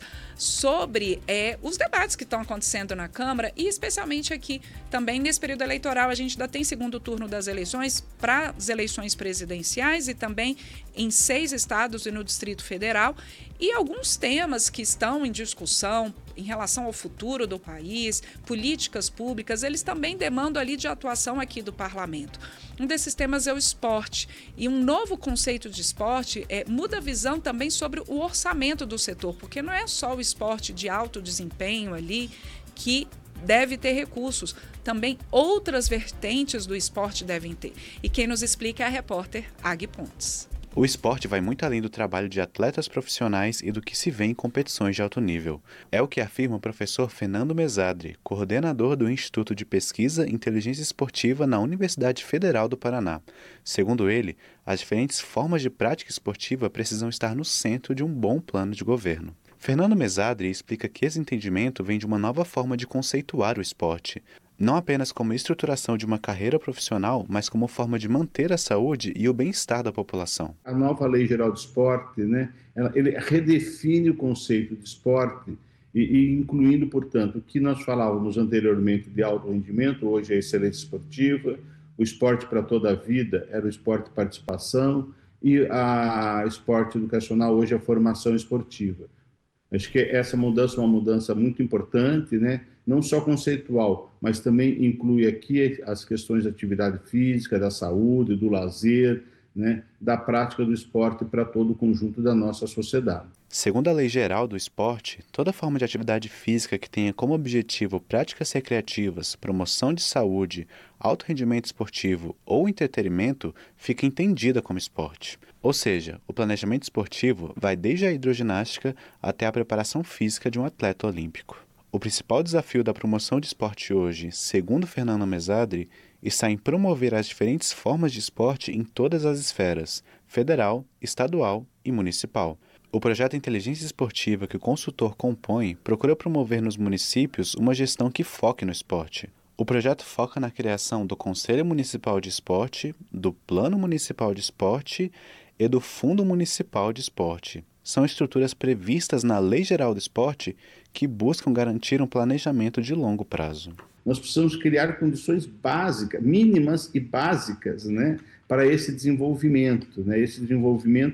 sobre é, os debates que estão acontecendo na Câmara e, especialmente aqui também nesse período eleitoral, a gente ainda tem segundo turno das eleições para as eleições presidenciais e também em seis estados e no Distrito Federal. E alguns temas que estão em discussão em relação ao futuro do país, políticas públicas, eles também demandam ali de atuação aqui do parlamento. Um desses temas é o esporte. E um novo conceito de esporte é, muda a visão também sobre o orçamento do setor, porque não é só o esporte de alto desempenho ali que deve ter recursos. Também outras vertentes do esporte devem ter. E quem nos explica é a repórter Agui Pontes. O esporte vai muito além do trabalho de atletas profissionais e do que se vê em competições de alto nível. É o que afirma o professor Fernando Mesadri, coordenador do Instituto de Pesquisa e Inteligência Esportiva na Universidade Federal do Paraná. Segundo ele, as diferentes formas de prática esportiva precisam estar no centro de um bom plano de governo. Fernando Mesadri explica que esse entendimento vem de uma nova forma de conceituar o esporte, não apenas como estruturação de uma carreira profissional, mas como forma de manter a saúde e o bem-estar da população. A nova Lei Geral do Esporte, né, ela, ele redefine o conceito de esporte e, e incluindo, portanto, o que nós falávamos anteriormente de alto rendimento, hoje é a excelência esportiva, o esporte para toda a vida era o esporte de participação e a esporte educacional hoje é a formação esportiva. Acho que essa mudança é uma mudança muito importante, né? Não só conceitual, mas também inclui aqui as questões da atividade física, da saúde, do lazer, né? Da prática do esporte para todo o conjunto da nossa sociedade. Segundo a Lei Geral do Esporte, toda forma de atividade física que tenha como objetivo práticas recreativas, promoção de saúde, alto rendimento esportivo ou entretenimento fica entendida como esporte. Ou seja, o planejamento esportivo vai desde a hidroginástica até a preparação física de um atleta olímpico. O principal desafio da promoção de esporte hoje, segundo Fernando Mesadri, está em promover as diferentes formas de esporte em todas as esferas, federal, estadual e municipal. O projeto Inteligência Esportiva que o consultor compõe procura promover nos municípios uma gestão que foque no esporte. O projeto foca na criação do Conselho Municipal de Esporte, do Plano Municipal de Esporte e do Fundo Municipal de Esporte. São estruturas previstas na Lei Geral do Esporte que buscam garantir um planejamento de longo prazo. Nós precisamos criar condições básicas, mínimas e básicas, né, para esse desenvolvimento, né, esse desenvolvimento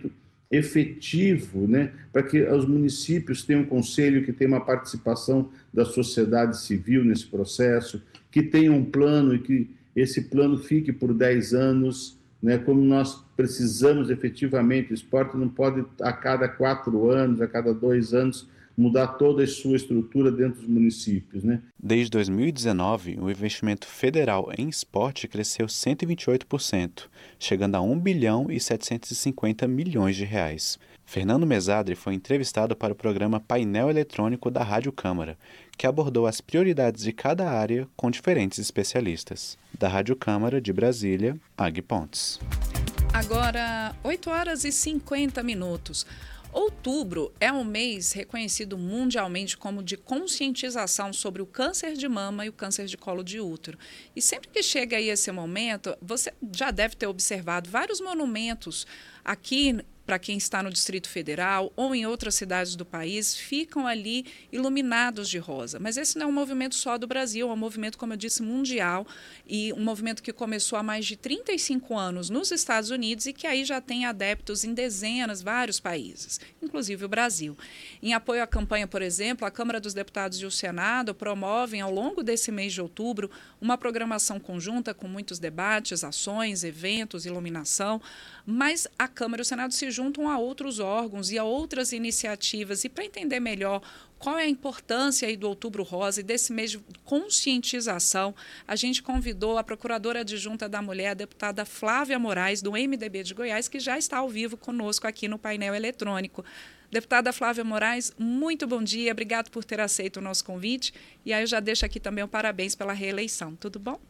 efetivo, né, para que os municípios tenham um conselho que tenha uma participação da sociedade civil nesse processo, que tenha um plano e que esse plano fique por dez anos, né, como nós precisamos efetivamente. O esporte não pode, a cada quatro anos, a cada dois anos, mudar toda a sua estrutura dentro dos municípios, né? Desde dois mil e dezenove, o investimento federal em esporte cresceu cento e vinte e oito por cento, chegando a um bilhão e setecentos e cinquenta milhões de reais. Fernando Mesadri foi entrevistado para o programa Painel Eletrônico da Rádio Câmara, que abordou as prioridades de cada área com diferentes especialistas. Da Rádio Câmara de Brasília, Ag Pontes. Agora, oito horas e cinquenta minutos. Outubro é um mês reconhecido mundialmente como de conscientização sobre o câncer de mama e o câncer de colo de útero. E sempre que chega aí esse momento, você já deve ter observado vários monumentos aqui, para quem está no Distrito Federal ou em outras cidades do país, ficam ali iluminados de rosa. Mas esse não é um movimento só do Brasil, é um movimento, como eu disse, mundial, e um movimento que começou há mais de trinta e cinco anos nos Estados Unidos e que aí já tem adeptos em dezenas, vários países, inclusive o Brasil. Em apoio à campanha, por exemplo, a Câmara dos Deputados e o Senado promovem, ao longo desse mês de outubro, uma programação conjunta com muitos debates, ações, eventos, iluminação, mas a Câmara e o Senado se juntam a outros órgãos e a outras iniciativas. E para entender melhor qual é a importância aí do Outubro Rosa e desse mês de conscientização, a gente convidou a Procuradora Adjunta da Mulher, a deputada Flávia Moraes, do M D B de Goiás, que já está ao vivo conosco aqui no painel eletrônico. Deputada Flávia Moraes, muito bom dia, obrigado por ter aceito o nosso convite. E aí eu já deixo aqui também o parabéns pela reeleição, tudo bom?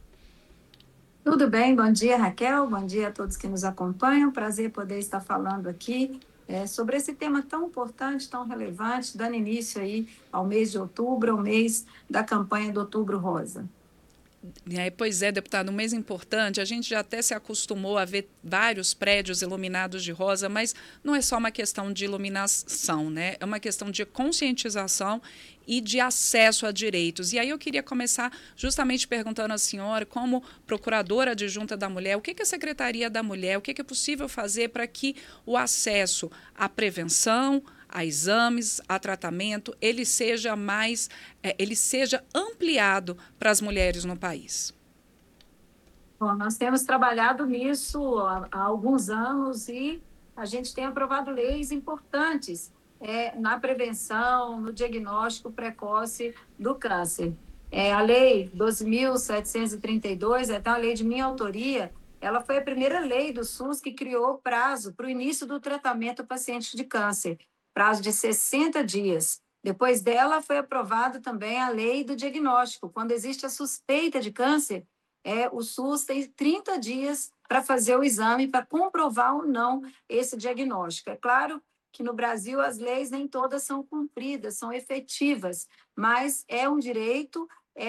Tudo bem, bom dia, Raquel, bom dia a todos que nos acompanham, prazer poder estar falando aqui é, sobre esse tema tão importante, tão relevante, dando início aí ao mês de outubro, ao mês da campanha do Outubro Rosa. É, pois é, deputado, um mês importante, a gente já até se acostumou a ver vários prédios iluminados de rosa, mas não é só uma questão de iluminação, né? É uma questão de conscientização e de acesso a direitos. E aí eu queria começar justamente perguntando à senhora, como procuradora adjunta da mulher, o que, que a Secretaria da Mulher, o que, que é possível fazer para que o acesso à prevenção, a exames, a tratamento, ele seja mais, é, ele seja ampliado para as mulheres no país? Bom, nós temos trabalhado nisso há, há alguns anos e a gente tem aprovado leis importantes é, na prevenção, no diagnóstico precoce do câncer. É, a Lei doze mil setecentos e trinta e dois, é então a lei de minha autoria, ela foi a primeira lei do SUS que criou prazo para o início do tratamento do paciente de câncer. Prazo de sessenta dias. Depois dela, foi aprovada também a lei do diagnóstico. Quando existe a suspeita de câncer, é, o SUS tem trinta dias para fazer o exame, para comprovar ou não esse diagnóstico. É claro que no Brasil as leis nem todas são cumpridas, são efetivas, mas é um direito,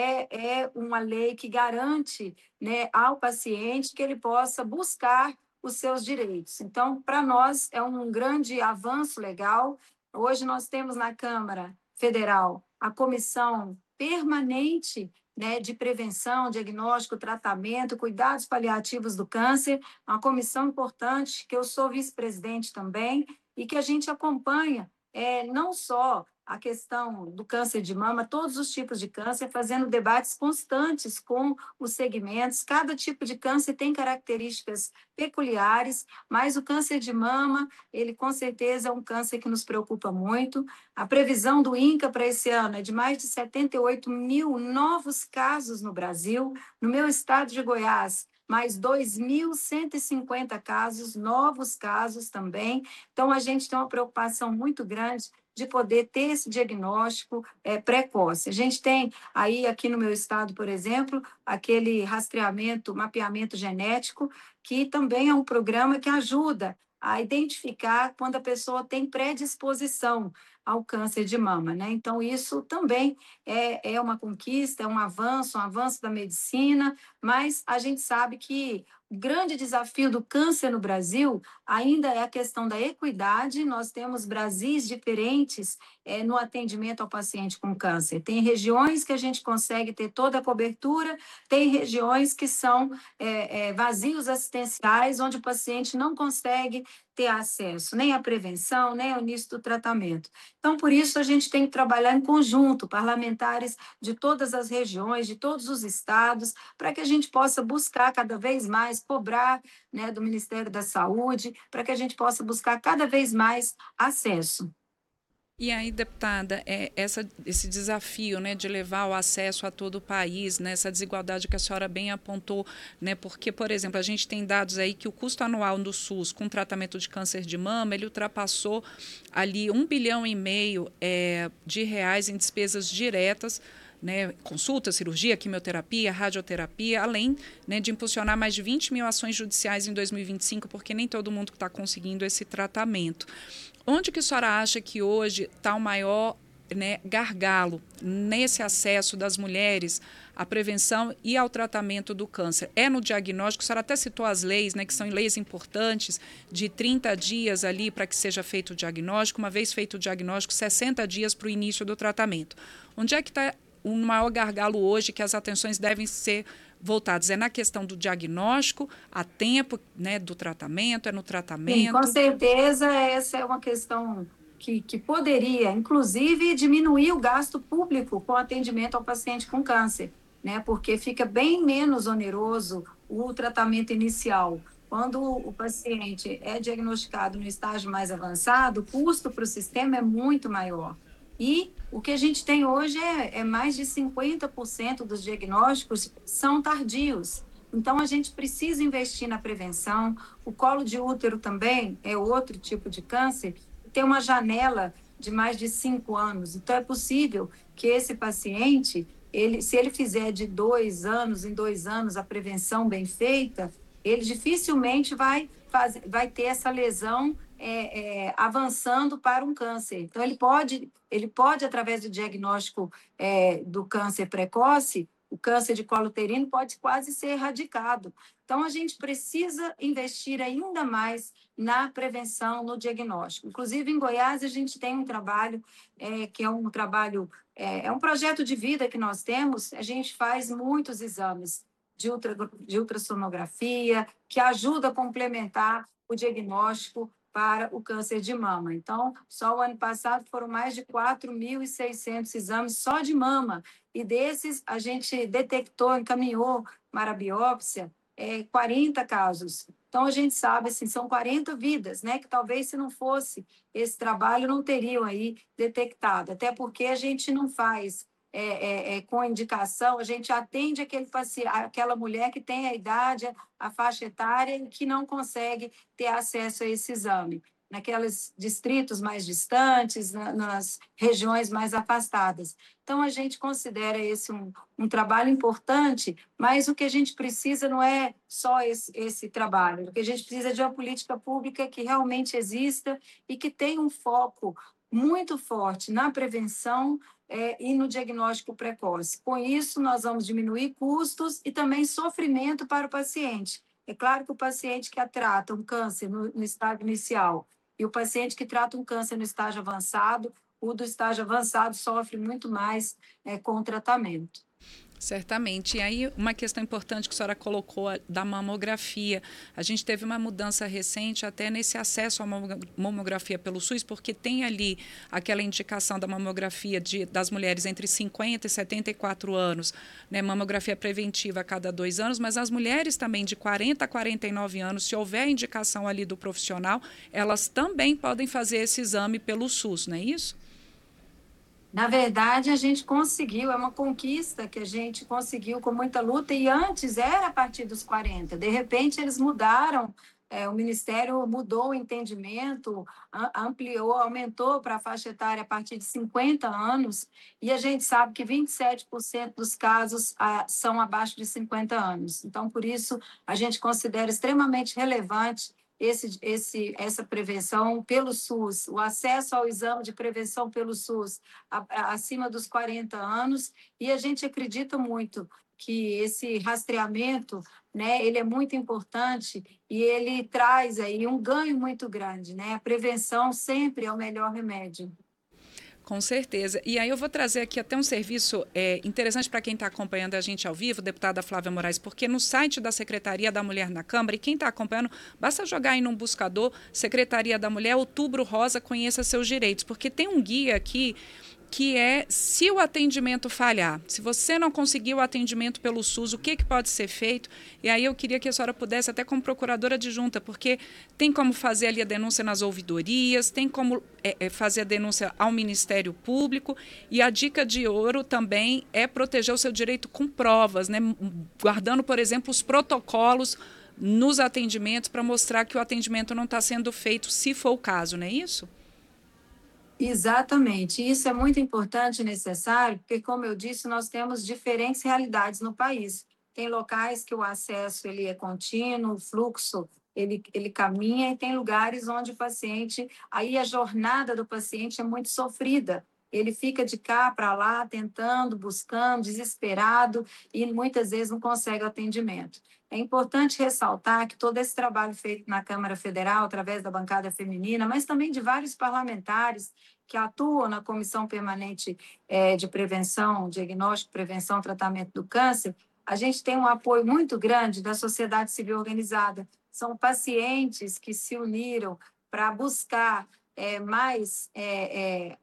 é, é uma lei que garante, né, ao paciente que ele possa buscar os seus direitos. Então, para nós, é um grande avanço legal. Hoje nós temos na Câmara Federal a Comissão Permanente, né, de Prevenção, Diagnóstico, Tratamento, Cuidados Paliativos do Câncer, uma comissão importante, que eu sou vice-presidente também, e que a gente acompanha é, não só a questão do câncer de mama, todos os tipos de câncer, fazendo debates constantes com os segmentos. Cada tipo de câncer tem características peculiares, mas o câncer de mama, ele com certeza é um câncer que nos preocupa muito. A previsão do INCA para esse ano é de mais de setenta e oito mil novos casos no Brasil. No meu estado de Goiás, mais dois mil cento e cinquenta casos, novos casos também. Então, a gente tem uma preocupação muito grande de poder ter esse diagnóstico é, precoce. A gente tem aí, aqui no meu estado, por exemplo, aquele rastreamento, mapeamento genético, que também é um programa que ajuda a identificar quando a pessoa tem predisposição ao câncer de mama, né? Então, isso também é, é uma conquista, é um avanço, um avanço da medicina, mas a gente sabe que grande desafio do câncer no Brasil ainda é a questão da equidade. Nós temos Brasis diferentes é, no atendimento ao paciente com câncer. Tem regiões que a gente consegue ter toda a cobertura, tem regiões que são é, é, vazios assistenciais, onde o paciente não consegue ter acesso nem à prevenção, nem ao início do tratamento. Então, por isso, a gente tem que trabalhar em conjunto, parlamentares de todas as regiões, de todos os estados, para que a gente possa buscar cada vez mais, cobrar, né, do Ministério da Saúde, para que a gente possa buscar cada vez mais acesso. E aí, deputada, é, essa, esse desafio, né, de levar o acesso a todo o país, né, essa desigualdade que a senhora bem apontou, né, porque, por exemplo, a gente tem dados aí que o custo anual do SUS com tratamento de câncer de mama, ele ultrapassou ali um bilhão e meio é, de reais em despesas diretas, né, consulta, cirurgia, quimioterapia, radioterapia, além, né, de impulsionar mais de vinte mil ações judiciais em dois mil e vinte e cinco, porque nem todo mundo está conseguindo esse tratamento. Onde que a senhora acha que hoje está o maior, né, gargalo nesse acesso das mulheres à prevenção e ao tratamento do câncer? É no diagnóstico? A senhora até citou as leis, né, que são leis importantes, de trinta dias ali para que seja feito o diagnóstico, uma vez feito o diagnóstico, sessenta dias para o início do tratamento. Onde é que está o maior gargalo hoje que as atenções devem ser voltadas? É na questão do diagnóstico, a tempo, né, do tratamento, é no tratamento? Sim, com certeza essa é uma questão que, que poderia, inclusive, diminuir o gasto público com atendimento ao paciente com câncer, né, porque fica bem menos oneroso o tratamento inicial. Quando o paciente é diagnosticado no estágio mais avançado, o custo para o sistema é muito maior. E o que a gente tem hoje é, é mais de cinquenta por cento dos diagnósticos são tardios. Então, a gente precisa investir na prevenção. O colo de útero também é outro tipo de câncer, tem uma janela de mais de cinco anos. Então, é possível que esse paciente, ele, se ele fizer de dois anos em dois anos a prevenção bem feita, ele dificilmente vai, fazer, vai ter essa lesão É, é, avançando para um câncer. Então, ele pode, ele pode através do diagnóstico é, do câncer precoce, o câncer de colo uterino pode quase ser erradicado. Então, a gente precisa investir ainda mais na prevenção, no diagnóstico. Inclusive, em Goiás, a gente tem um trabalho, é, que é um trabalho, é, é um projeto de vida que nós temos, a gente faz muitos exames de, ultra, de ultrassonografia, que ajuda a complementar o diagnóstico para o câncer de mama. Então, só o ano passado foram mais de quatro mil e seiscentos exames só de mama, e desses a gente detectou, encaminhou para a biópsia é, quarenta casos. Então, a gente sabe, assim, são quarenta vidas, né, que talvez se não fosse esse trabalho não teriam aí detectado, até porque a gente não faz É, é, é, com indicação, a gente atende aquele paciente, aquela mulher que tem a idade, a faixa etária e que não consegue ter acesso a esse exame, naqueles distritos mais distantes, na, nas regiões mais afastadas. Então, a gente considera esse um, um trabalho importante, mas o que a gente precisa não é só esse, esse trabalho, o que a gente precisa é de uma política pública que realmente exista e que tenha um foco muito forte na prevenção É, e no diagnóstico precoce. Com isso, nós vamos diminuir custos e também sofrimento para o paciente. É claro que o paciente que trata um câncer no, no estágio inicial e o paciente que trata um câncer no estágio avançado, o do estágio avançado sofre muito mais é, com o tratamento. Certamente. E aí, uma questão importante que a senhora colocou da mamografia. A gente teve uma mudança recente até nesse acesso à mamografia pelo SUS, porque tem ali aquela indicação da mamografia de, das mulheres entre cinquenta e setenta e quatro anos, né, mamografia preventiva a cada dois anos, mas as mulheres também de quarenta a quarenta e nove anos, se houver indicação ali do profissional, elas também podem fazer esse exame pelo SUS, não é isso? Na verdade, a gente conseguiu, é uma conquista que a gente conseguiu com muita luta, e antes era a partir dos quarenta. De repente, eles mudaram, é, o Ministério mudou o entendimento, ampliou, aumentou para a faixa etária a partir de cinquenta anos, e a gente sabe que vinte e sete por cento dos casos ah, são abaixo de cinquenta anos. Então, por isso, a gente considera extremamente relevante esse, esse, essa prevenção pelo SUS, o acesso ao exame de prevenção pelo SUS a, a, acima dos quarenta anos, e a gente acredita muito que esse rastreamento, né, ele é muito importante e ele traz aí um ganho muito grande, né? A prevenção sempre é o melhor remédio. Com certeza. E aí eu vou trazer aqui até um serviço é, interessante para quem está acompanhando a gente ao vivo, deputada Flávia Moraes, porque no site da Secretaria da Mulher na Câmara, e quem está acompanhando, basta jogar aí num buscador, Secretaria da Mulher, Outubro Rosa, conheça seus direitos, porque tem um guia aqui que é se o atendimento falhar, se você não conseguir o atendimento pelo SUS, o que, que pode ser feito? E aí eu queria que a senhora pudesse, até como procuradora adjunta, porque tem como fazer ali a denúncia nas ouvidorias, tem como é, é, fazer a denúncia ao Ministério Público, e a dica de ouro também é proteger o seu direito com provas, né? Guardando, por exemplo, os protocolos nos atendimentos para mostrar que o atendimento não está sendo feito, se for o caso, não é isso? Exatamente. Isso é muito importante e necessário, porque, como eu disse, nós temos diferentes realidades no país. Tem locais que o acesso ele é contínuo, o fluxo ele, ele caminha, e tem lugares onde o paciente, aí a jornada do paciente é muito sofrida. Ele fica de cá para lá, tentando, buscando, desesperado, e muitas vezes não consegue o atendimento. É importante ressaltar que todo esse trabalho feito na Câmara Federal, através da bancada feminina, mas também de vários parlamentares que atuam na Comissão Permanente é, de Prevenção, Diagnóstico, Prevenção e Tratamento do Câncer, a gente tem um apoio muito grande da sociedade civil organizada. São pacientes que se uniram para buscar é, mais é, é,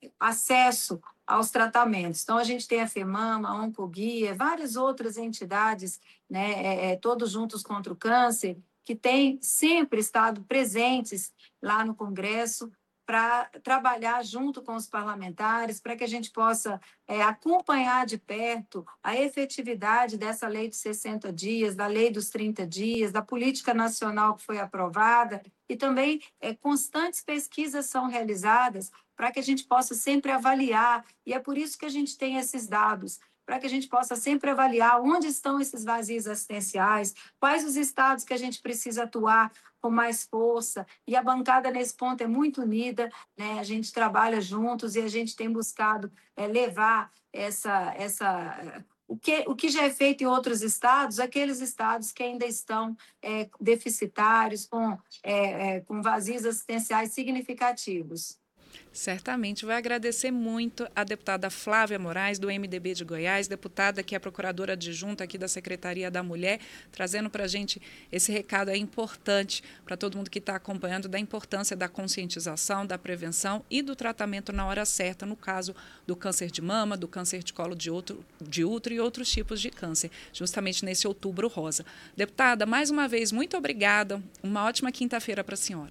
acesso aos tratamentos. Então, a gente tem a FEMAMA, a Oncoguia, várias outras entidades, né, é, é, todos juntos contra o câncer, que têm sempre estado presentes lá no Congresso para trabalhar junto com os parlamentares, para que a gente possa é, acompanhar de perto a efetividade dessa lei de sessenta dias, da lei dos trinta dias, da política nacional que foi aprovada, e também é, constantes pesquisas são realizadas para que a gente possa sempre avaliar, e é por isso que a gente tem esses dados, para que a gente possa sempre avaliar onde estão esses vazios assistenciais, quais os estados que a gente precisa atuar com mais força, e a bancada nesse ponto é muito unida, né? A gente trabalha juntos e a gente tem buscado é, levar essa, essa, o, que, o que já é feito em outros estados, aqueles estados que ainda estão é, deficitários, com, é, é, com vazios assistenciais significativos. Certamente. Vou agradecer muito a deputada Flávia Moraes, do M D B de Goiás, deputada que é procuradora adjunta aqui da Secretaria da Mulher, trazendo para a gente esse recado aí importante para todo mundo que está acompanhando, da importância da conscientização, da prevenção e do tratamento na hora certa, no caso do câncer de mama, do câncer de colo de, outro, de útero e outros tipos de câncer, justamente nesse Outubro Rosa. Deputada, mais uma vez, muito obrigada. Uma ótima quinta-feira para a senhora.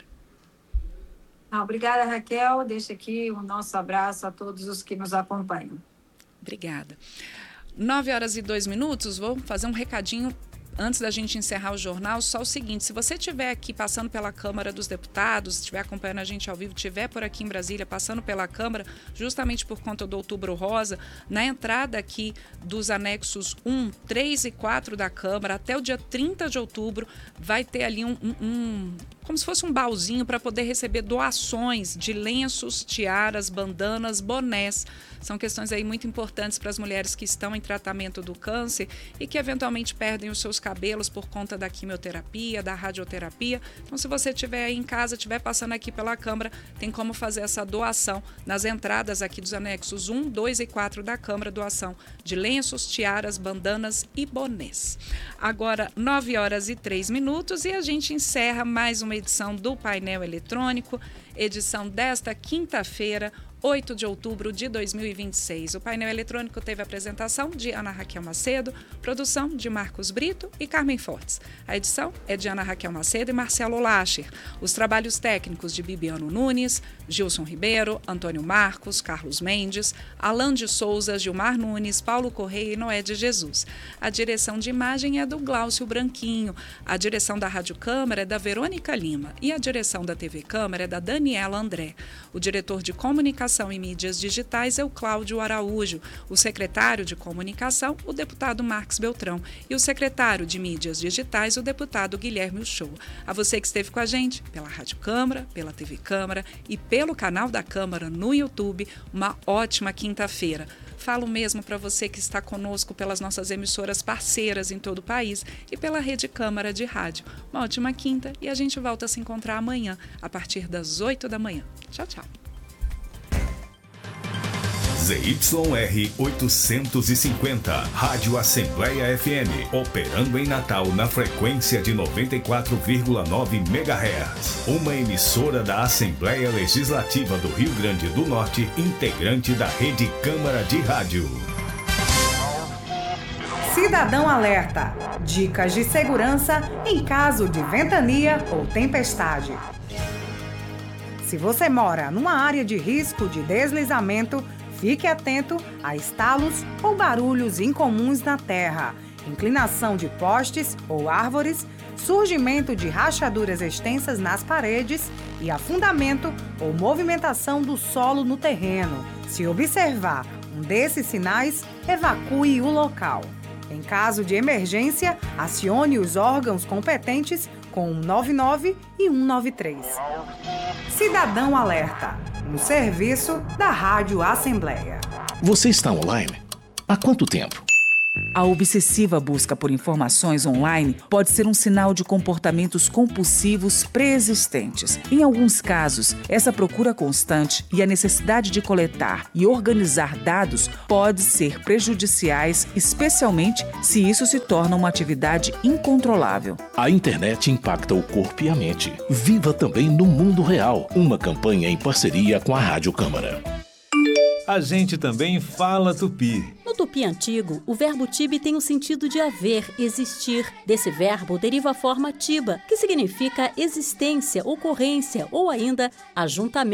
Ah, obrigada, Raquel. Deixa aqui o nosso abraço a todos os que nos acompanham. Obrigada. Nove horas e dois minutos, vou fazer um recadinho antes da gente encerrar o jornal. Só o seguinte, se você estiver aqui passando pela Câmara dos Deputados, estiver acompanhando a gente ao vivo, estiver por aqui em Brasília, passando pela Câmara, justamente por conta do Outubro Rosa, na entrada aqui dos anexos um, três e quatro da Câmara, até o dia trinta de outubro, vai ter ali um... um, um como se fosse um baúzinho para poder receber doações de lenços, tiaras, bandanas, bonés. São questões aí muito importantes para as mulheres que estão em tratamento do câncer e que eventualmente perdem os seus cabelos por conta da quimioterapia, da radioterapia. Então, se você estiver aí em casa, estiver passando aqui pela Câmara, tem como fazer essa doação nas entradas aqui dos anexos um, dois e quatro da Câmara, doação de lenços, tiaras, bandanas e bonés. Agora, nove horas e três minutos e a gente encerra mais uma edição do Painel Eletrônico, edição desta quinta-feira, oito de outubro de dois mil e vinte e seis. O painel eletrônico teve a apresentação de Ana Raquel Macedo, produção de Marcos Brito e Carmen Fortes. A edição é de Ana Raquel Macedo e Marcelo Lacher. Os trabalhos técnicos de Bibiano Nunes, Gilson Ribeiro, Antônio Marcos, Carlos Mendes, Alan de Souza, Gilmar Nunes, Paulo Correia e Noé de Jesus. A direção de imagem é do Glaucio Branquinho. A direção da Rádio Câmara é da Verônica Lima e a direção da T V Câmara é da Daniela André. O diretor de comunicação Comunicação e Mídias Digitais é o Cláudio Araújo, o secretário de Comunicação, o deputado Marcos Beltrão, e o secretário de Mídias Digitais, o deputado Guilherme Uchoa. A você que esteve com a gente pela Rádio Câmara, pela T V Câmara e pelo canal da Câmara no YouTube, uma ótima quinta-feira. Falo mesmo para você que está conosco pelas nossas emissoras parceiras em todo o país e pela Rede Câmara de Rádio. Uma ótima quinta e a gente volta a se encontrar amanhã, a partir das oito da manhã. Tchau, tchau. Z Y R oitocentos e cinquenta, Rádio Assembleia F M, operando em Natal na frequência de noventa e quatro vírgula nove megahertz. Uma emissora da Assembleia Legislativa do Rio Grande do Norte, integrante da Rede Câmara de Rádio. Cidadão Alerta. Dicas de segurança em caso de ventania ou tempestade. Se você mora numa área de risco de deslizamento, fique atento a estalos ou barulhos incomuns na terra, inclinação de postes ou árvores, surgimento de rachaduras extensas nas paredes e afundamento ou movimentação do solo no terreno. Se observar um desses sinais, evacue o local. Em caso de emergência, acione os órgãos competentes com um nove nove e um nove três. Cidadão Alerta, um serviço da Rádio Assembleia. Você está online? Há quanto tempo? A obsessiva busca por informações online pode ser um sinal de comportamentos compulsivos pré-existentes. Em alguns casos, essa procura constante e a necessidade de coletar e organizar dados pode ser prejudiciais, especialmente se isso se torna uma atividade incontrolável. A internet impacta o corpo e a mente. Viva também no mundo real. Uma campanha em parceria com a Rádio Câmara. A gente também fala tupi. No tupi antigo, o verbo tibi tem o sentido de haver, existir. Desse verbo deriva a forma tiba, que significa existência, ocorrência ou ainda ajuntamento.